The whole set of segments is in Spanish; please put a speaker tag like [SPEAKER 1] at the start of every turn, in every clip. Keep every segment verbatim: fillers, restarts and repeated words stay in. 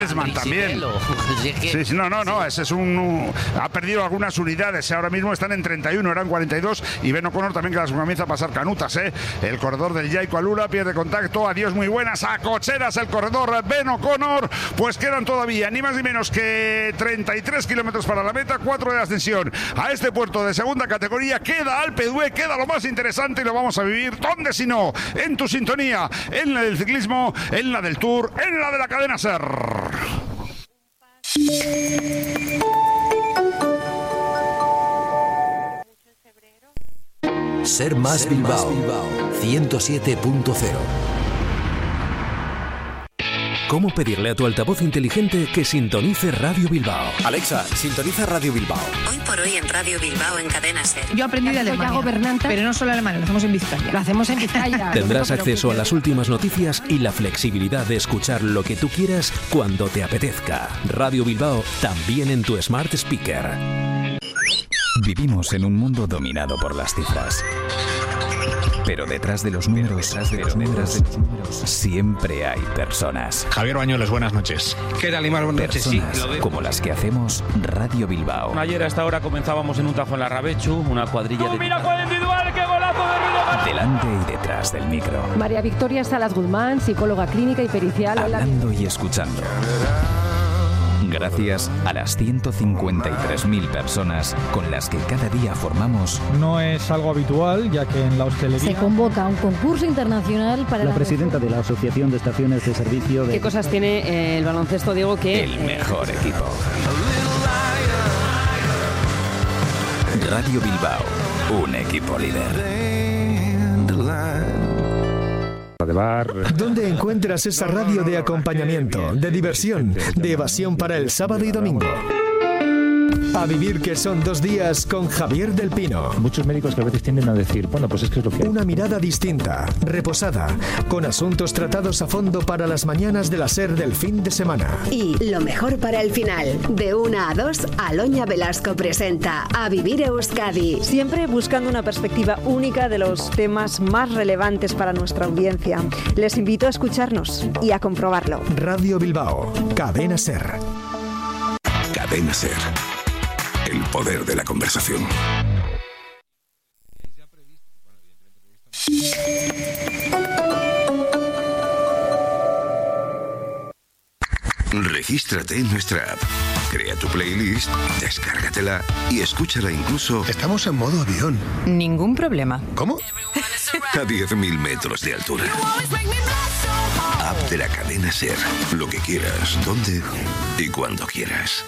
[SPEAKER 1] también. Sí, sí, no, no, no, ese es un, un... Ha perdido algunas unidades, ahora mismo están en treinta y uno, eran cuarenta y dos, y Ben O'Connor también que las comienza a pasar canutas, ¿eh? El corredor del Jaico Alula pierde contacto, adiós muy buenas, a cocheras el corredor Ben O'Connor, pues quedan todavía ni más ni menos que treinta y tres kilómetros para la meta, cuatro de ascensión a este puerto de segunda categoría, queda Alpe d'Huez, queda lo más interesante y lo vamos a vivir, ¿dónde si no? En tu sintonía, en la del ciclismo, en la del Tour, en la de la cadena SER.
[SPEAKER 2] Ser Más Bilbao, ciento siete punto cero. ¿Cómo pedirle a tu altavoz inteligente que sintonice Radio Bilbao?
[SPEAKER 3] Alexa, sintoniza Radio Bilbao.
[SPEAKER 4] Hoy por hoy en Radio Bilbao en Cadena SER.
[SPEAKER 5] Yo aprendí de Alemania, gobernante, pero no solo alemán, lo hacemos en Vizcaya. Lo hacemos en Vizcaya.
[SPEAKER 2] Tendrás acceso a las últimas noticias y la flexibilidad de escuchar lo que tú quieras cuando te apetezca. Radio Bilbao, también en tu Smart Speaker.
[SPEAKER 6] Vivimos en un mundo dominado por las cifras. Pero detrás de los números, detrás de los números, siempre hay personas.
[SPEAKER 7] Javier Bañuelos, buenas noches.
[SPEAKER 8] ¿Qué tal, Imar? Buenas noches.
[SPEAKER 6] Personas
[SPEAKER 8] sí,
[SPEAKER 6] como las que hacemos Radio Bilbao.
[SPEAKER 9] Ayer a esta hora comenzábamos en un tajo en la Rabechu, una cuadrilla de...
[SPEAKER 10] ¡Mira cuál individual! ¡Qué golazo de Ruido!
[SPEAKER 6] Delante y detrás del micro.
[SPEAKER 11] María Victoria Salas Guzmán, psicóloga clínica y pericial.
[SPEAKER 6] Hablando y escuchando. Gracias a las ciento cincuenta y tres mil personas con las que cada día formamos.
[SPEAKER 12] No es algo habitual, ya que en la hostelería...
[SPEAKER 11] Se convoca un concurso internacional para...
[SPEAKER 13] La, la presidenta de la Asociación de Estaciones de Servicio de...
[SPEAKER 14] ¿Qué cosas tiene eh, el baloncesto, Diego, que...
[SPEAKER 6] El mejor eh... equipo. Radio Bilbao, un equipo líder.
[SPEAKER 15] De bar.
[SPEAKER 16] ¿Dónde encuentras esa radio de acompañamiento, de diversión, de evasión para el sábado y domingo? A vivir que son dos días con Javier del Pino.
[SPEAKER 15] Muchos médicos que a veces tienden a decir, bueno, pues es que es lo que hay.
[SPEAKER 16] Una mirada distinta, reposada, con asuntos tratados a fondo para las mañanas de la SER del fin de semana.
[SPEAKER 4] Y lo mejor para el final. De una a dos, Aloña Velasco presenta A Vivir Euskadi.
[SPEAKER 17] Siempre buscando una perspectiva única de los temas más relevantes para nuestra audiencia. Les invito a escucharnos y a comprobarlo.
[SPEAKER 16] Radio Bilbao, Cadena SER.
[SPEAKER 2] Cadena SER. El poder de la conversación. Regístrate en nuestra app. Crea tu playlist, descárgatela y escúchala incluso...
[SPEAKER 18] Estamos en modo avión.
[SPEAKER 5] Ningún problema.
[SPEAKER 18] ¿Cómo?
[SPEAKER 2] A diez mil metros de altura. App de la cadena SER. Lo que quieras, donde y cuando quieras.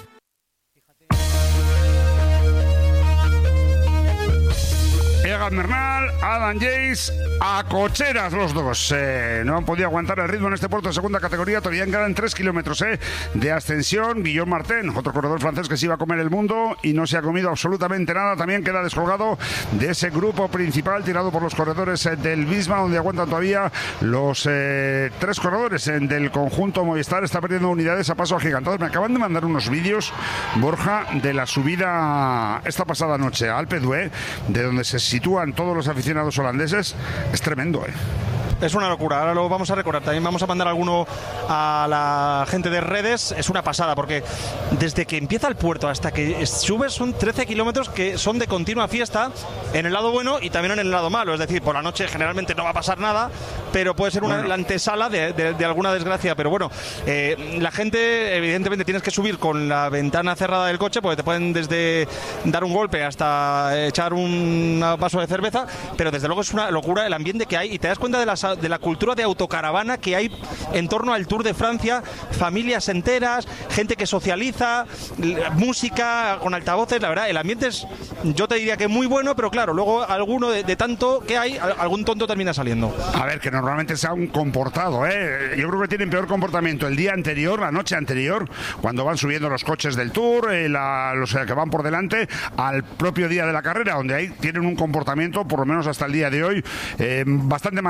[SPEAKER 1] Egan Bernal, Adam Yates, a cocheras los dos. Eh, no han podido aguantar el ritmo en este puerto de segunda categoría. Todavía quedan tres kilómetros eh, de ascensión. Guillaume Martin, otro corredor francés que se iba a comer el mundo y no se ha comido absolutamente nada. También queda descolgado de ese grupo principal tirado por los corredores eh, del Visma, donde aguantan todavía los eh, tres corredores eh, del conjunto Movistar. Está perdiendo unidades a paso agigantados. Me acaban de mandar unos vídeos, Borja, de la subida esta pasada noche a Alpe d'Huez, de donde se sitúan todos los aficionados holandeses. Es tremendo, ¿eh?
[SPEAKER 19] Es una locura, ahora lo vamos a recordar. También vamos a mandar alguno a la gente de redes. Es una pasada, porque desde que empieza el puerto hasta que subes son trece kilómetros que son de continua fiesta, en el lado bueno y también en el lado malo. Es decir, por la noche generalmente no va a pasar nada, pero puede ser una bueno. la antesala de, de, de alguna desgracia. Pero bueno, eh, la gente, evidentemente tienes que subir con la ventana cerrada del coche, porque te pueden desde dar un golpe hasta echar un vaso de cerveza, pero desde luego es una locura el ambiente que hay, y te das cuenta de las de la cultura de autocaravana que hay en torno al Tour de Francia, familias enteras, gente que socializa, música con altavoces. La verdad, el ambiente es, yo te diría que muy bueno, pero claro, luego alguno de, de tanto que hay, algún tonto termina saliendo.
[SPEAKER 1] A ver, que normalmente se han comportado, ¿eh? Yo creo que tienen peor comportamiento el día anterior, la noche anterior, cuando van subiendo los coches del Tour, eh, la, los que van por delante, al propio día de la carrera, donde ahí tienen un comportamiento, por lo menos hasta el día de hoy, eh, bastante más correcto.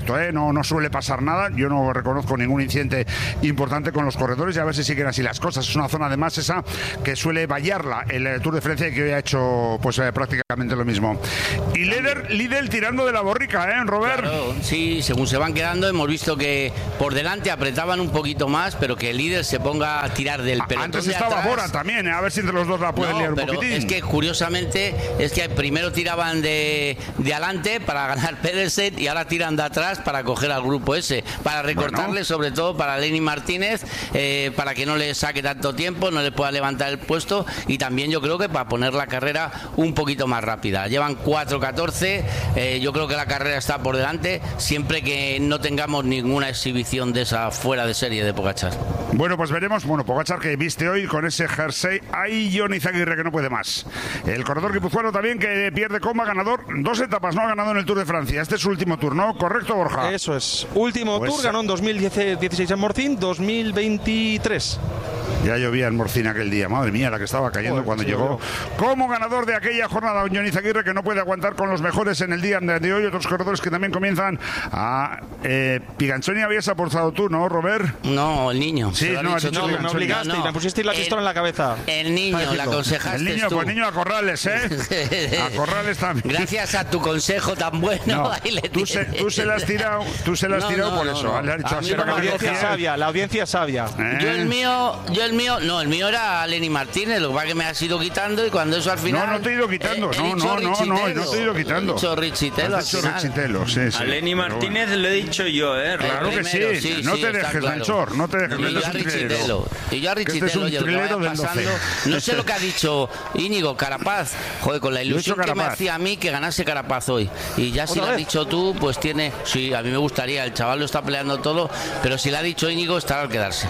[SPEAKER 1] perfecto, ¿eh? No, no suele pasar nada. Yo no reconozco ningún incidente importante con los corredores y a ver si siguen así las cosas. Es una zona además esa que suele vallarla el Tour de Francia y que hoy ha hecho pues eh, prácticamente lo mismo. Y líder, líder tirando de la borrica, ¿eh, Robert?
[SPEAKER 7] Claro, sí, según se van quedando hemos visto que por delante apretaban un poquito más, pero que el líder se ponga a tirar del pelotón.
[SPEAKER 1] Antes
[SPEAKER 7] de
[SPEAKER 1] estaba
[SPEAKER 7] atrás.
[SPEAKER 1] Bora también, ¿eh? A ver si entre los dos la pueden
[SPEAKER 7] No,
[SPEAKER 1] liar un
[SPEAKER 7] pero
[SPEAKER 1] poquitín.
[SPEAKER 7] es que curiosamente es que primero tiraban de, de adelante para ganar Pedersen y ahora tiran de atrás para coger al grupo ese, para recortarle, bueno, sobre todo para Lenny Martínez, eh, para que no le saque tanto tiempo, no le pueda levantar el puesto, y también yo creo que para poner la carrera un poquito más rápida. Llevan cuatro catorce, eh, yo creo que la carrera está por delante, siempre que no tengamos ninguna exhibición de esa fuera de serie de Pogačar.
[SPEAKER 1] Bueno, pues veremos. Bueno, Pogačar que viste hoy con ese jersey. Hay Jon Izagirre que no puede más. El corredor guipuzcoano también que pierde coma, ganador. Dos etapas, no ha ganado en el Tour de Francia. Este es su último tour, ¿no? ¿Correcto, Borja?
[SPEAKER 19] Eso es. Último
[SPEAKER 1] pues,
[SPEAKER 19] tour, ganó en dos mil dieciséis en Morcín, dos mil veintitrés.
[SPEAKER 1] Ya llovía en Morcín aquel día. Madre mía, la que estaba cayendo Joder, cuando sí, llegó. Yo. Como ganador de aquella jornada, Jon Izagirre, que no puede aguantar con los mejores en el día de hoy. Otros corredores que también comienzan a... Eh, Piganzoni habías aportado tú, ¿no, Robert?
[SPEAKER 7] No, el niño.
[SPEAKER 1] Sí, no, has dicho
[SPEAKER 19] no, me obligaste no, no. y me pusiste la pistola en la cabeza.
[SPEAKER 7] El niño, le aconsejaste
[SPEAKER 1] El niño,
[SPEAKER 7] tú.
[SPEAKER 1] pues niño a Corrales, ¿eh? A Corrales también.
[SPEAKER 7] Gracias a tu consejo tan bueno.
[SPEAKER 1] No, ahí le tú, se, tú se la has tirado, tú se la has no, tirado no, por no, eso. No. Le has dicho así,
[SPEAKER 19] no, la audiencia sabia, la audiencia sabia.
[SPEAKER 1] ¿Eh?
[SPEAKER 7] Yo el mío, yo el mío, no, el mío era Lenny Martínez, lo que pasa que me has ido quitando y cuando eso al final...
[SPEAKER 1] No, no te he ido quitando,
[SPEAKER 7] eh,
[SPEAKER 1] no, no, no, no, no te he ido quitando.
[SPEAKER 7] He dicho Richitelo al final.
[SPEAKER 1] Richitelo, sí, sí.
[SPEAKER 8] A Lenny Martínez bueno. le he dicho yo, ¿eh?
[SPEAKER 1] Claro que sí, sí, no te dejes, Melchor, no te dejes.
[SPEAKER 7] Y yo a Richitelo, y yo a Richitelo, y el que vaya pasando, no sé lo que ha dicho Íñigo, Carapaz, joder, con la ilusión que me hacía a mí que ganase Carapaz hoy. Y ya si lo has dicho tú, pues tiene, sí, a mí me gustaría, el chaval lo está peleando todo, pero si lo ha dicho Íñigo, estará al quedarse.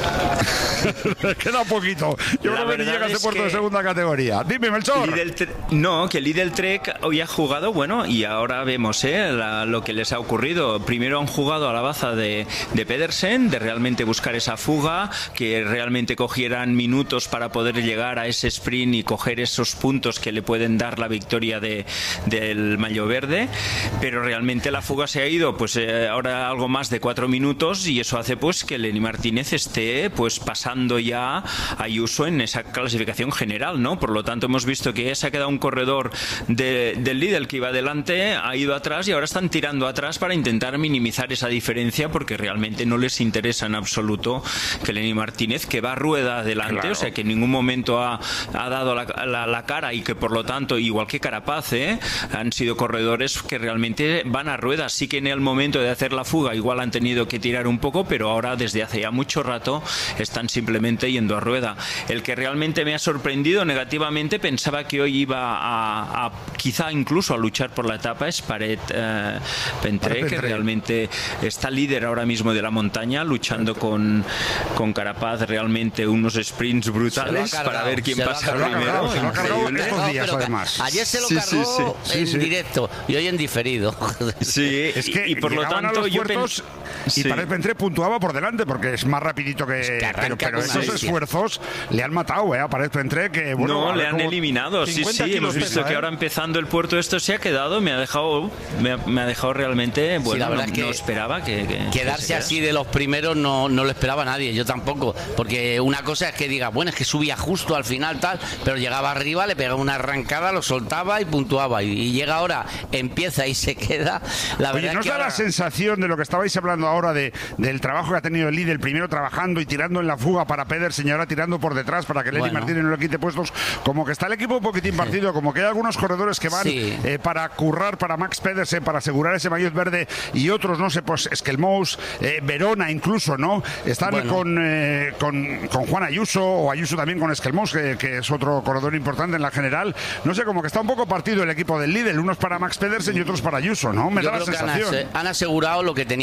[SPEAKER 1] Queda poquito. Yo creo que ni llega a ese puerto de segunda categoría. Dime, Melchor.
[SPEAKER 8] No, que Lidl Trek hoy ha jugado, bueno, y ahora vemos eh, la, lo que les ha ocurrido. Primero han jugado a la baza de, de Pedersen, de realmente buscar esa fuga, que realmente cogieran minutos para poder llegar a ese sprint y coger esos puntos que le pueden dar la victoria de, del maillot verde, pero realmente la fuga se ha ido pues eh, ahora algo más de cuatro minutos y eso hace pues que Lenny Martínez esté pues pasando ya a Ayuso en esa clasificación general, ¿no? Por lo tanto hemos visto que se ha quedado un corredor de, del líder que iba adelante, ha ido atrás y ahora están tirando atrás para intentar minimizar esa diferencia porque realmente no les interesa en absoluto que Lenny Martínez, que va a rueda adelante, claro. O sea que en ningún momento ha, ha dado la, la, la cara y que por lo tanto, igual que Carapaz, ¿eh? Han sido corredores que realmente van a ruedas. Sí que en el momento de hacer la fuga igual han tenido que tirar un poco, pero ahora desde hace ya mucho rato están simplemente yendo a rueda. El que realmente me ha sorprendido negativamente, pensaba que hoy iba a, a quizá incluso a luchar por la etapa, es Paret eh, Pentré, que realmente está líder ahora mismo de la montaña, luchando con, con Carapaz, realmente unos sprints brutales para ver quién pasa primero.
[SPEAKER 1] Se lo ha cargado estos días, además.
[SPEAKER 7] Ayer se lo cargó sí, sí, sí. en sí, directo y hoy en diferido.
[SPEAKER 8] Sí,
[SPEAKER 1] es que
[SPEAKER 8] y, y por lo tanto
[SPEAKER 1] yo puertos pen... y sí. Paret Pentré puntuaba por delante porque es más rapidito que, es que pero, pero esos bestia. esfuerzos le han matado eh, a Paret Pentré que bueno,
[SPEAKER 8] no le han como... eliminado. Sí, sí, hemos visto pesa, que ¿eh? ahora empezando el puerto esto se ha quedado, me ha dejado me ha, me ha dejado realmente bueno, sí, no, es que no esperaba que, que
[SPEAKER 7] quedarse
[SPEAKER 8] que
[SPEAKER 7] así de los primeros no, no lo esperaba nadie, yo tampoco, porque una cosa es que diga, bueno, es que subía justo al final tal, pero llegaba arriba, le pegaba una arrancada, lo soltaba y puntuaba y, y llega ahora, empieza y se queda. La
[SPEAKER 1] Oye,
[SPEAKER 7] verdad
[SPEAKER 1] ¿nos
[SPEAKER 7] es que
[SPEAKER 1] da
[SPEAKER 7] ahora...
[SPEAKER 1] la sensación de lo que estabais hablando ahora de, del trabajo que ha tenido el líder, el primero trabajando y tirando en la fuga para Pedersen y ahora tirando por detrás para que Lenny bueno. Martínez no le quite puestos, como que está el equipo un poquitín partido, como que hay algunos corredores que van sí. eh, para currar para Max Pedersen, para asegurar ese maillot verde y otros, no sé, pues Esquelmous, eh, Verona incluso, ¿no? Están bueno. con, eh, con, con Juan Ayuso o Ayuso también con Esquelmous, que, que es otro corredor importante en la general. No sé, como que está un poco partido el equipo del líder, unos para Max Pedersen y otros para Ayuso, ¿no? Me
[SPEAKER 7] Yo
[SPEAKER 1] da la
[SPEAKER 7] creo
[SPEAKER 1] sensación.
[SPEAKER 7] Que han, han asegurado lo que tenían claro.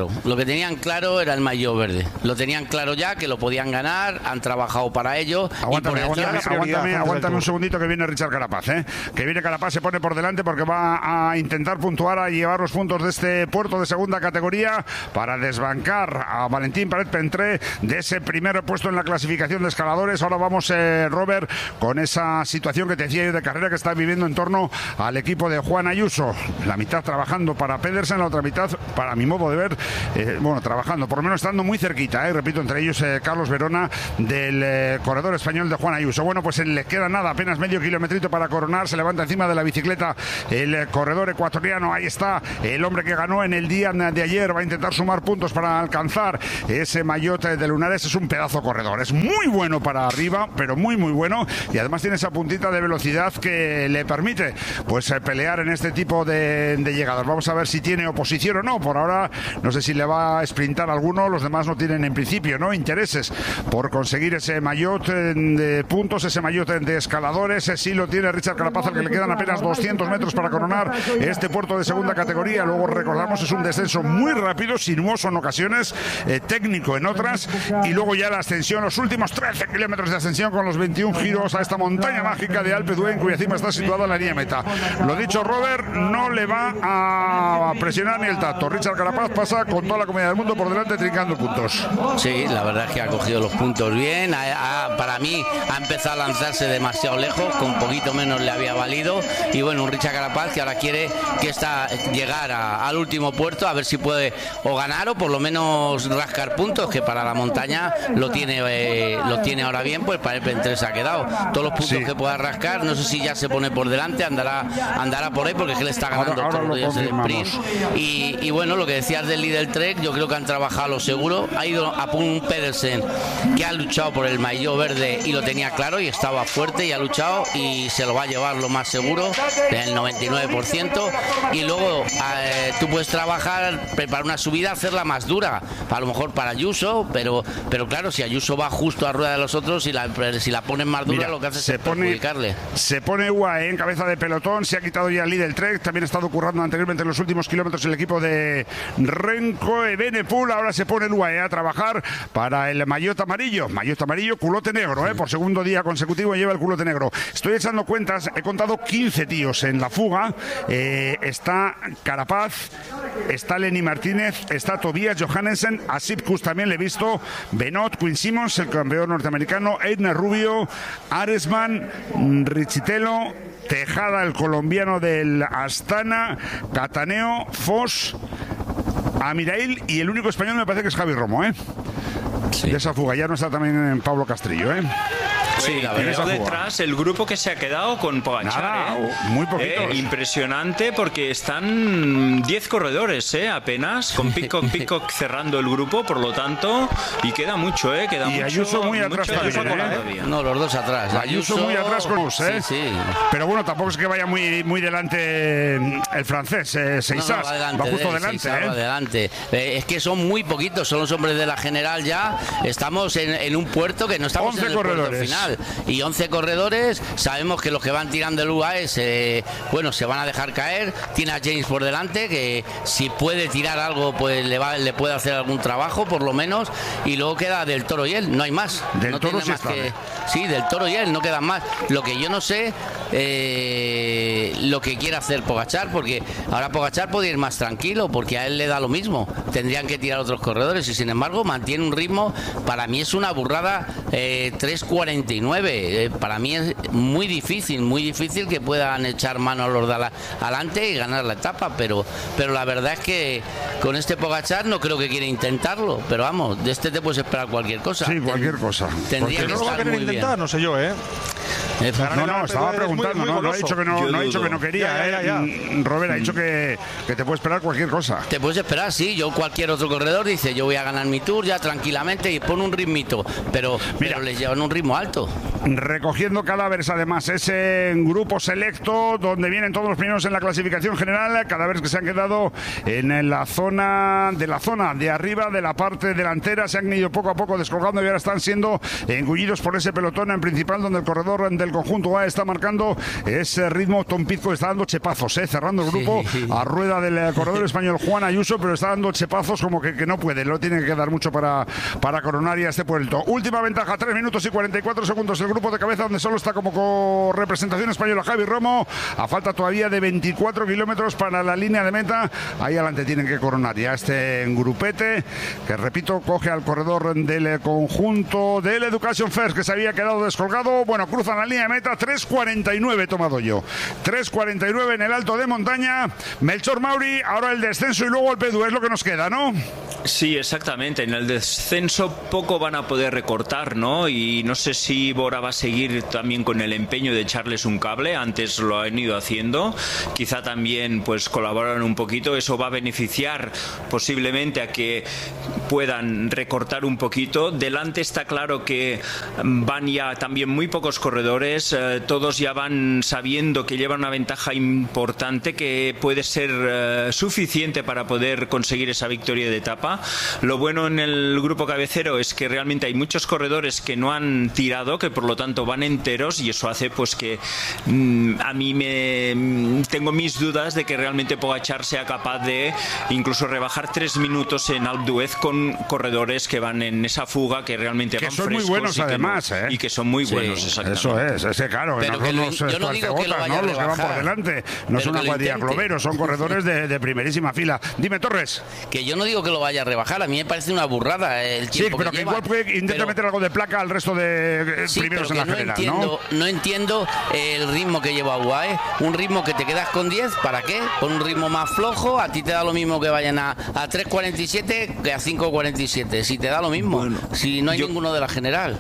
[SPEAKER 7] claro. Lo que tenían claro era el maillot verde. Lo tenían claro ya, que lo podían ganar, han trabajado para ello.
[SPEAKER 1] Aguántame, y por aguántame, aguántame, aguántame un segundito que viene Richard Carapaz, ¿eh? Que viene Carapaz, se pone por delante porque va a intentar puntuar, a llevar los puntos de este puerto de segunda categoría para desbancar a Valentín Pérez Pentré de ese primer puesto en la clasificación de escaladores. Ahora vamos, eh, Robert, con esa situación que te decía yo de carrera que está viviendo en torno al equipo de Juan Ayuso. La mitad trabajando para Pedersen, la otra mitad, para mi modo de ver, eh, bueno, trabajando, por lo menos estando muy cerquita, eh, repito, entre ellos eh, Carlos Verona, del eh, corredor español de Juan Ayuso. Bueno, pues le queda nada, apenas medio kilometrito para coronar, se levanta encima de la bicicleta el eh, corredor ecuatoriano, ahí está, el hombre que ganó en el día de ayer, va a intentar sumar puntos para alcanzar ese maillot de Lunares. Es un pedazo corredor, es muy bueno para arriba, pero muy muy bueno, y además tiene esa puntita de velocidad que le permite pues eh, pelear en este tipo de, de llegadas. Vamos a ver si tiene oposición o no. Por ahora no sé si le va a sprintar alguno, los demás no tienen en principio no intereses por conseguir ese maillot de puntos, ese maillot de escaladores. Sí lo tiene Richard Carapaz, al que le quedan apenas doscientos metros para coronar este puerto de segunda categoría. Luego recordamos, es un descenso muy rápido, sinuoso en ocasiones, eh, técnico en otras, y luego ya la ascensión, los últimos trece kilómetros de ascensión con los veintiún giros a esta montaña mágica de Alpe d'Huez, cuya cima está situada en la línea meta. Lo dicho, Robert, no le va a presionar ni el tacto. Richard Carapaz pasa con toda la comunidad del mundo por delante, trincando puntos.
[SPEAKER 7] Sí, la verdad es que ha cogido los puntos bien. Ha, ha, para mí ha empezado a lanzarse demasiado lejos, con poquito menos le había valido. Y bueno, un Richard Carapaz que ahora quiere que está, llegar a, al último puerto, a ver si puede o ganar o por lo menos rascar puntos, que para la montaña lo tiene eh, lo tiene ahora bien, pues para el Pentré se ha quedado. Todos los puntos sí. que pueda rascar, no sé si ya se pone por delante, andará andará por ahí, porque es que le está ganando ahora, ahora todos los días el sprint. Y, y bueno, lo que decías del Lidl Trek, yo creo que han trabajado lo seguro. Ha ido a un Pedersen que ha luchado por el maillot verde y lo tenía claro y estaba fuerte y ha luchado y se lo va a llevar lo más seguro, el noventa y nueve por ciento. Y luego eh, tú puedes trabajar, preparar una subida, hacerla más dura, a lo mejor para Ayuso, pero pero claro, si Ayuso va justo a rueda de los otros, si la, si la ponen más dura, Mira, lo que hace se es pone, perjudicarle.
[SPEAKER 1] Se pone U A E en cabeza de pelotón, se ha quitado ya el Lidl Trek, también ha estado currando anteriormente en los últimos kilómetros el equipo de Renko Evenepoel. Ahora se pone el U A E a trabajar para el maillot amarillo, maillot amarillo, culote negro, ¿eh? Por segundo día consecutivo lleva el culote negro. Estoy echando cuentas, he contado quince tíos en la fuga. Eh, está Carapaz, está Lenny Martínez, está Tobias Johannessen, a Sipkus también le he visto, Benot, Quinn Simmons, el campeón norteamericano, Edna Rubio, Aresman, Richitelo, Tejada, el colombiano del Astana, Cataneo, Foss, Amirail, y el único español me parece que es Javi Romo, ¿eh? Sí. De esa fuga, ya no está también Pablo Castrillo, ¿eh?
[SPEAKER 8] Sí, la verdad. Detrás el grupo que se ha quedado con Pogačar,
[SPEAKER 1] Nada,
[SPEAKER 8] ¿eh?
[SPEAKER 1] muy poquitos.
[SPEAKER 8] Eh, impresionante, porque están diez corredores, ¿eh? Apenas, con Pidcock, Pidcock cerrando el grupo, por lo tanto, y queda mucho, ¿eh? Queda
[SPEAKER 1] y
[SPEAKER 8] mucho,
[SPEAKER 1] Ayuso muy atrás también, ¿eh?
[SPEAKER 7] No, los dos atrás.
[SPEAKER 1] Ayuso, Ayuso muy atrás con Us, ¿eh?
[SPEAKER 7] Sí, sí.
[SPEAKER 1] Pero bueno, tampoco es que vaya muy, muy delante el francés, eh, Seisas. No, no, va, adelante, va justo de, delante,
[SPEAKER 7] Seisas,
[SPEAKER 1] ¿eh?
[SPEAKER 7] Va adelante. Eh, es que son muy poquitos, son los hombres de la general ya. Estamos en, en un puerto que no estamos en el
[SPEAKER 1] corredores.
[SPEAKER 7] puerto final. Y once corredores, sabemos que los que van tirando el U A E se, bueno, se van a dejar caer. Tiene a James por delante, que si puede tirar algo, pues le, va, le puede hacer algún trabajo, por lo menos. Y luego queda Del Toro y él, no hay más.
[SPEAKER 1] Del
[SPEAKER 7] no
[SPEAKER 1] Toro
[SPEAKER 7] tiene
[SPEAKER 1] sí
[SPEAKER 7] más
[SPEAKER 1] está,
[SPEAKER 7] que,
[SPEAKER 1] ¿eh?
[SPEAKER 7] Sí, Del Toro y él, no quedan más. Lo que yo no sé, eh, lo que quiere hacer Pogačar, porque ahora Pogačar puede ir más tranquilo, porque a él le da lo mismo. Tendrían que tirar otros corredores y sin embargo mantiene un ritmo. Para mí es una burrada, eh, tres cuarenta y nueve. Eh, para mí es muy difícil, muy difícil que puedan echar mano a los de adelante y ganar la etapa, pero, pero la verdad es que con este Pogačar no creo que quiera intentarlo, pero vamos, de este te puedes esperar cualquier cosa.
[SPEAKER 1] Sí, cualquier cosa.
[SPEAKER 7] Tendría que
[SPEAKER 19] no lo va a querer intentar,
[SPEAKER 7] bien.
[SPEAKER 19] No sé yo, ¿eh?
[SPEAKER 1] No, no, estaba preguntando, muy, muy no, no ha dicho que no, no ha dicho que no quería, ya, ya, ya. ¿eh? Robert ha dicho que, que te puede esperar cualquier cosa.
[SPEAKER 7] Te puedes esperar, sí, yo cualquier otro corredor dice, yo voy a ganar mi tour ya tranquilamente y pone un ritmito, pero, Mira, pero les llevan un ritmo alto.
[SPEAKER 1] Recogiendo cadáveres, además, ese grupo selecto donde vienen todos los primeros en la clasificación general, cadáveres que se han quedado en la zona de la zona de arriba de la parte delantera, se han ido poco a poco descolgando y ahora están siendo engullidos por ese pelotón en principal, donde el corredor del conjunto A está marcando ese ritmo. Tom Pizco está dando chepazos, ¿eh? cerrando el grupo sí. a rueda del corredor español Juan Ayuso, pero está dando chepazos como que, que no puede, lo tiene que quedar mucho para, para coronar y a este puerto. Última ventaja, tres minutos y cuarenta y cuatro segundos el grupo de cabeza, donde solo está como representación española Javi Romo, a falta todavía de veinticuatro kilómetros para la línea de meta. Ahí adelante tienen que coronar ya este grupete, que repito, coge al corredor del conjunto del Education First, que se había quedado descolgado. Bueno, cruzan la línea de meta, tres cuarenta y nueve tomado yo, tres cuarenta y nueve en el alto de montaña. Melchor Mauri, ahora el descenso y luego el P D U, es lo que nos queda, ¿no?
[SPEAKER 8] Sí, exactamente. En el descenso poco van a poder recortar, ¿no? Y no sé si Bora va a seguir también con el empeño de echarles un cable. Antes lo han ido haciendo. Quizá también pues colaboran un poquito. Eso va a beneficiar posiblemente a que puedan recortar un poquito. Delante está claro que van ya también muy pocos corredores. Eh, todos ya van sabiendo que llevan una ventaja importante que puede ser eh, suficiente para poder conseguir esa victoria de etapa. Lo bueno en el grupo cabecero es que realmente hay muchos corredores que no han tirado, que por lo tanto van enteros, y eso hace pues que mmm, a mí me tengo mis dudas de que realmente Pogačar sea capaz de incluso rebajar tres minutos en Alpe d'Huez con corredores que van en esa fuga, que realmente
[SPEAKER 1] que
[SPEAKER 8] van
[SPEAKER 1] son
[SPEAKER 8] frescos
[SPEAKER 1] muy buenos
[SPEAKER 8] y
[SPEAKER 1] además,
[SPEAKER 8] no,
[SPEAKER 1] ¿eh?
[SPEAKER 8] y que son muy
[SPEAKER 1] sí,
[SPEAKER 8] buenos, exactamente.
[SPEAKER 1] Eso es, ese claro,
[SPEAKER 7] pero
[SPEAKER 1] no
[SPEAKER 7] que
[SPEAKER 1] son
[SPEAKER 7] lo,
[SPEAKER 1] los
[SPEAKER 7] yo no digo que lo vaya
[SPEAKER 1] ¿no? los que van por delante, no es una cuadrilla globero, son corredores de, de primerísima fila. Dime, Torres.
[SPEAKER 7] Que yo no digo que lo vaya a rebajar, a mí me parece una burrada el tiempo
[SPEAKER 1] sí, pero que,
[SPEAKER 7] que
[SPEAKER 1] igual puede intentar
[SPEAKER 7] pero,
[SPEAKER 1] meter algo de placa al resto de
[SPEAKER 7] sí,
[SPEAKER 1] primeros en la
[SPEAKER 7] no
[SPEAKER 1] general,
[SPEAKER 7] entiendo,
[SPEAKER 1] ¿no?
[SPEAKER 7] No entiendo el ritmo que lleva U A E, un ritmo que te quedas con diez, ¿para qué? Con un ritmo más flojo, a ti te da lo mismo que vayan a, a tres cuarenta y siete que a cinco cuarenta y siete, si te da lo mismo, bueno, si no hay yo, ninguno de la general.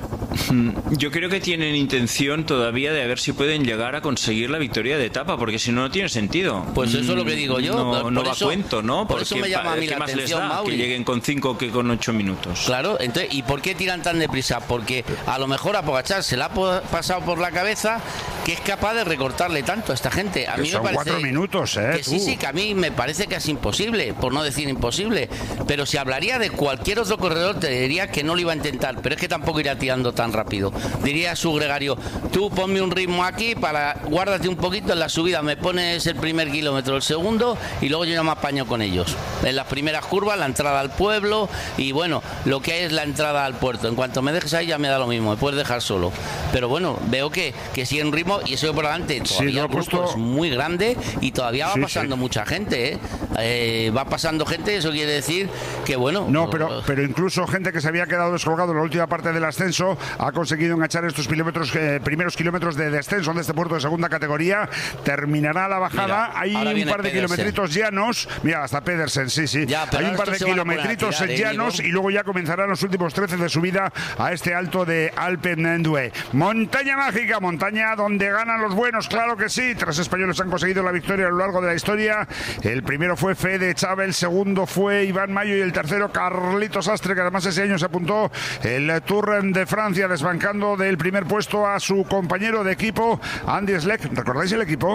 [SPEAKER 8] Yo creo que tienen intención todavía de a ver si pueden llegar a conseguir la victoria de etapa, porque si no, no tiene sentido.
[SPEAKER 7] Pues eso es lo que digo yo.
[SPEAKER 8] No, no va
[SPEAKER 7] eso,
[SPEAKER 8] a cuento, ¿no?
[SPEAKER 7] Por
[SPEAKER 8] porque
[SPEAKER 7] eso me llama a mí
[SPEAKER 8] ¿qué
[SPEAKER 7] la
[SPEAKER 8] más
[SPEAKER 7] atención,
[SPEAKER 8] les da?
[SPEAKER 7] Mauri?
[SPEAKER 8] Que lleguen con cinco que con ocho minutos.
[SPEAKER 7] Claro, entonces, ¿y por qué tiran tan deprisa? Porque a lo mejor a Pogačar se le ha pasado por la cabeza que es capaz de recortarle tanto a esta gente. A
[SPEAKER 1] que
[SPEAKER 7] mí
[SPEAKER 1] son
[SPEAKER 7] me parece
[SPEAKER 1] cuatro minutos, ¿eh?
[SPEAKER 7] Que sí, sí, que a mí me parece que es imposible, por no decir imposible. Pero si hablaría de cualquier otro corredor, te diría que no lo iba a intentar, pero es que tampoco irá tirando tan rápido. Diría a su gregario, tú ponme un ritmo aquí, para guárdate un poquito en la subida, me pones el primer kilómetro, el segundo, y luego yo ya me apaño con ellos. En las primeras curvas, la entrada al pueblo, y bueno, lo que hay es la entrada al puerto. En cuanto me dejes ahí ya me da lo mismo, me puedes dejar solo. Pero bueno, veo que, que sigue un ritmo, y eso por delante, todavía sí, el grupo puesto... es muy grande, y todavía va sí, pasando sí. mucha gente, ¿eh? Eh, va pasando gente, eso quiere decir que bueno...
[SPEAKER 1] No, pero, pero incluso gente que se había quedado descolgado en la última parte del ascenso ha conseguido enganchar estos kilómetros, eh, primeros kilómetros de descenso de este puerto de segunda categoría. Terminará la bajada, mira, hay un par de Pedersen. kilometritos llanos, mira, hasta Pedersen, sí, sí, ya, hay un par de kilometritos tirar, llanos ¿eh, y luego ya comenzarán los últimos trece de subida a este alto de Alpe d'Huez. Montaña mágica, montaña donde ganan los buenos, claro que sí. Tres españoles han conseguido la victoria a lo largo de la historia. El primero fue Fede Chávez, el segundo fue Iván Mayo y el tercero Carlitos Sastre, que además ese año se apuntó el Tour de Francia, desbancando del primer puesto a su compañero de equipo, Andy Schleck. ¿Recordáis el equipo?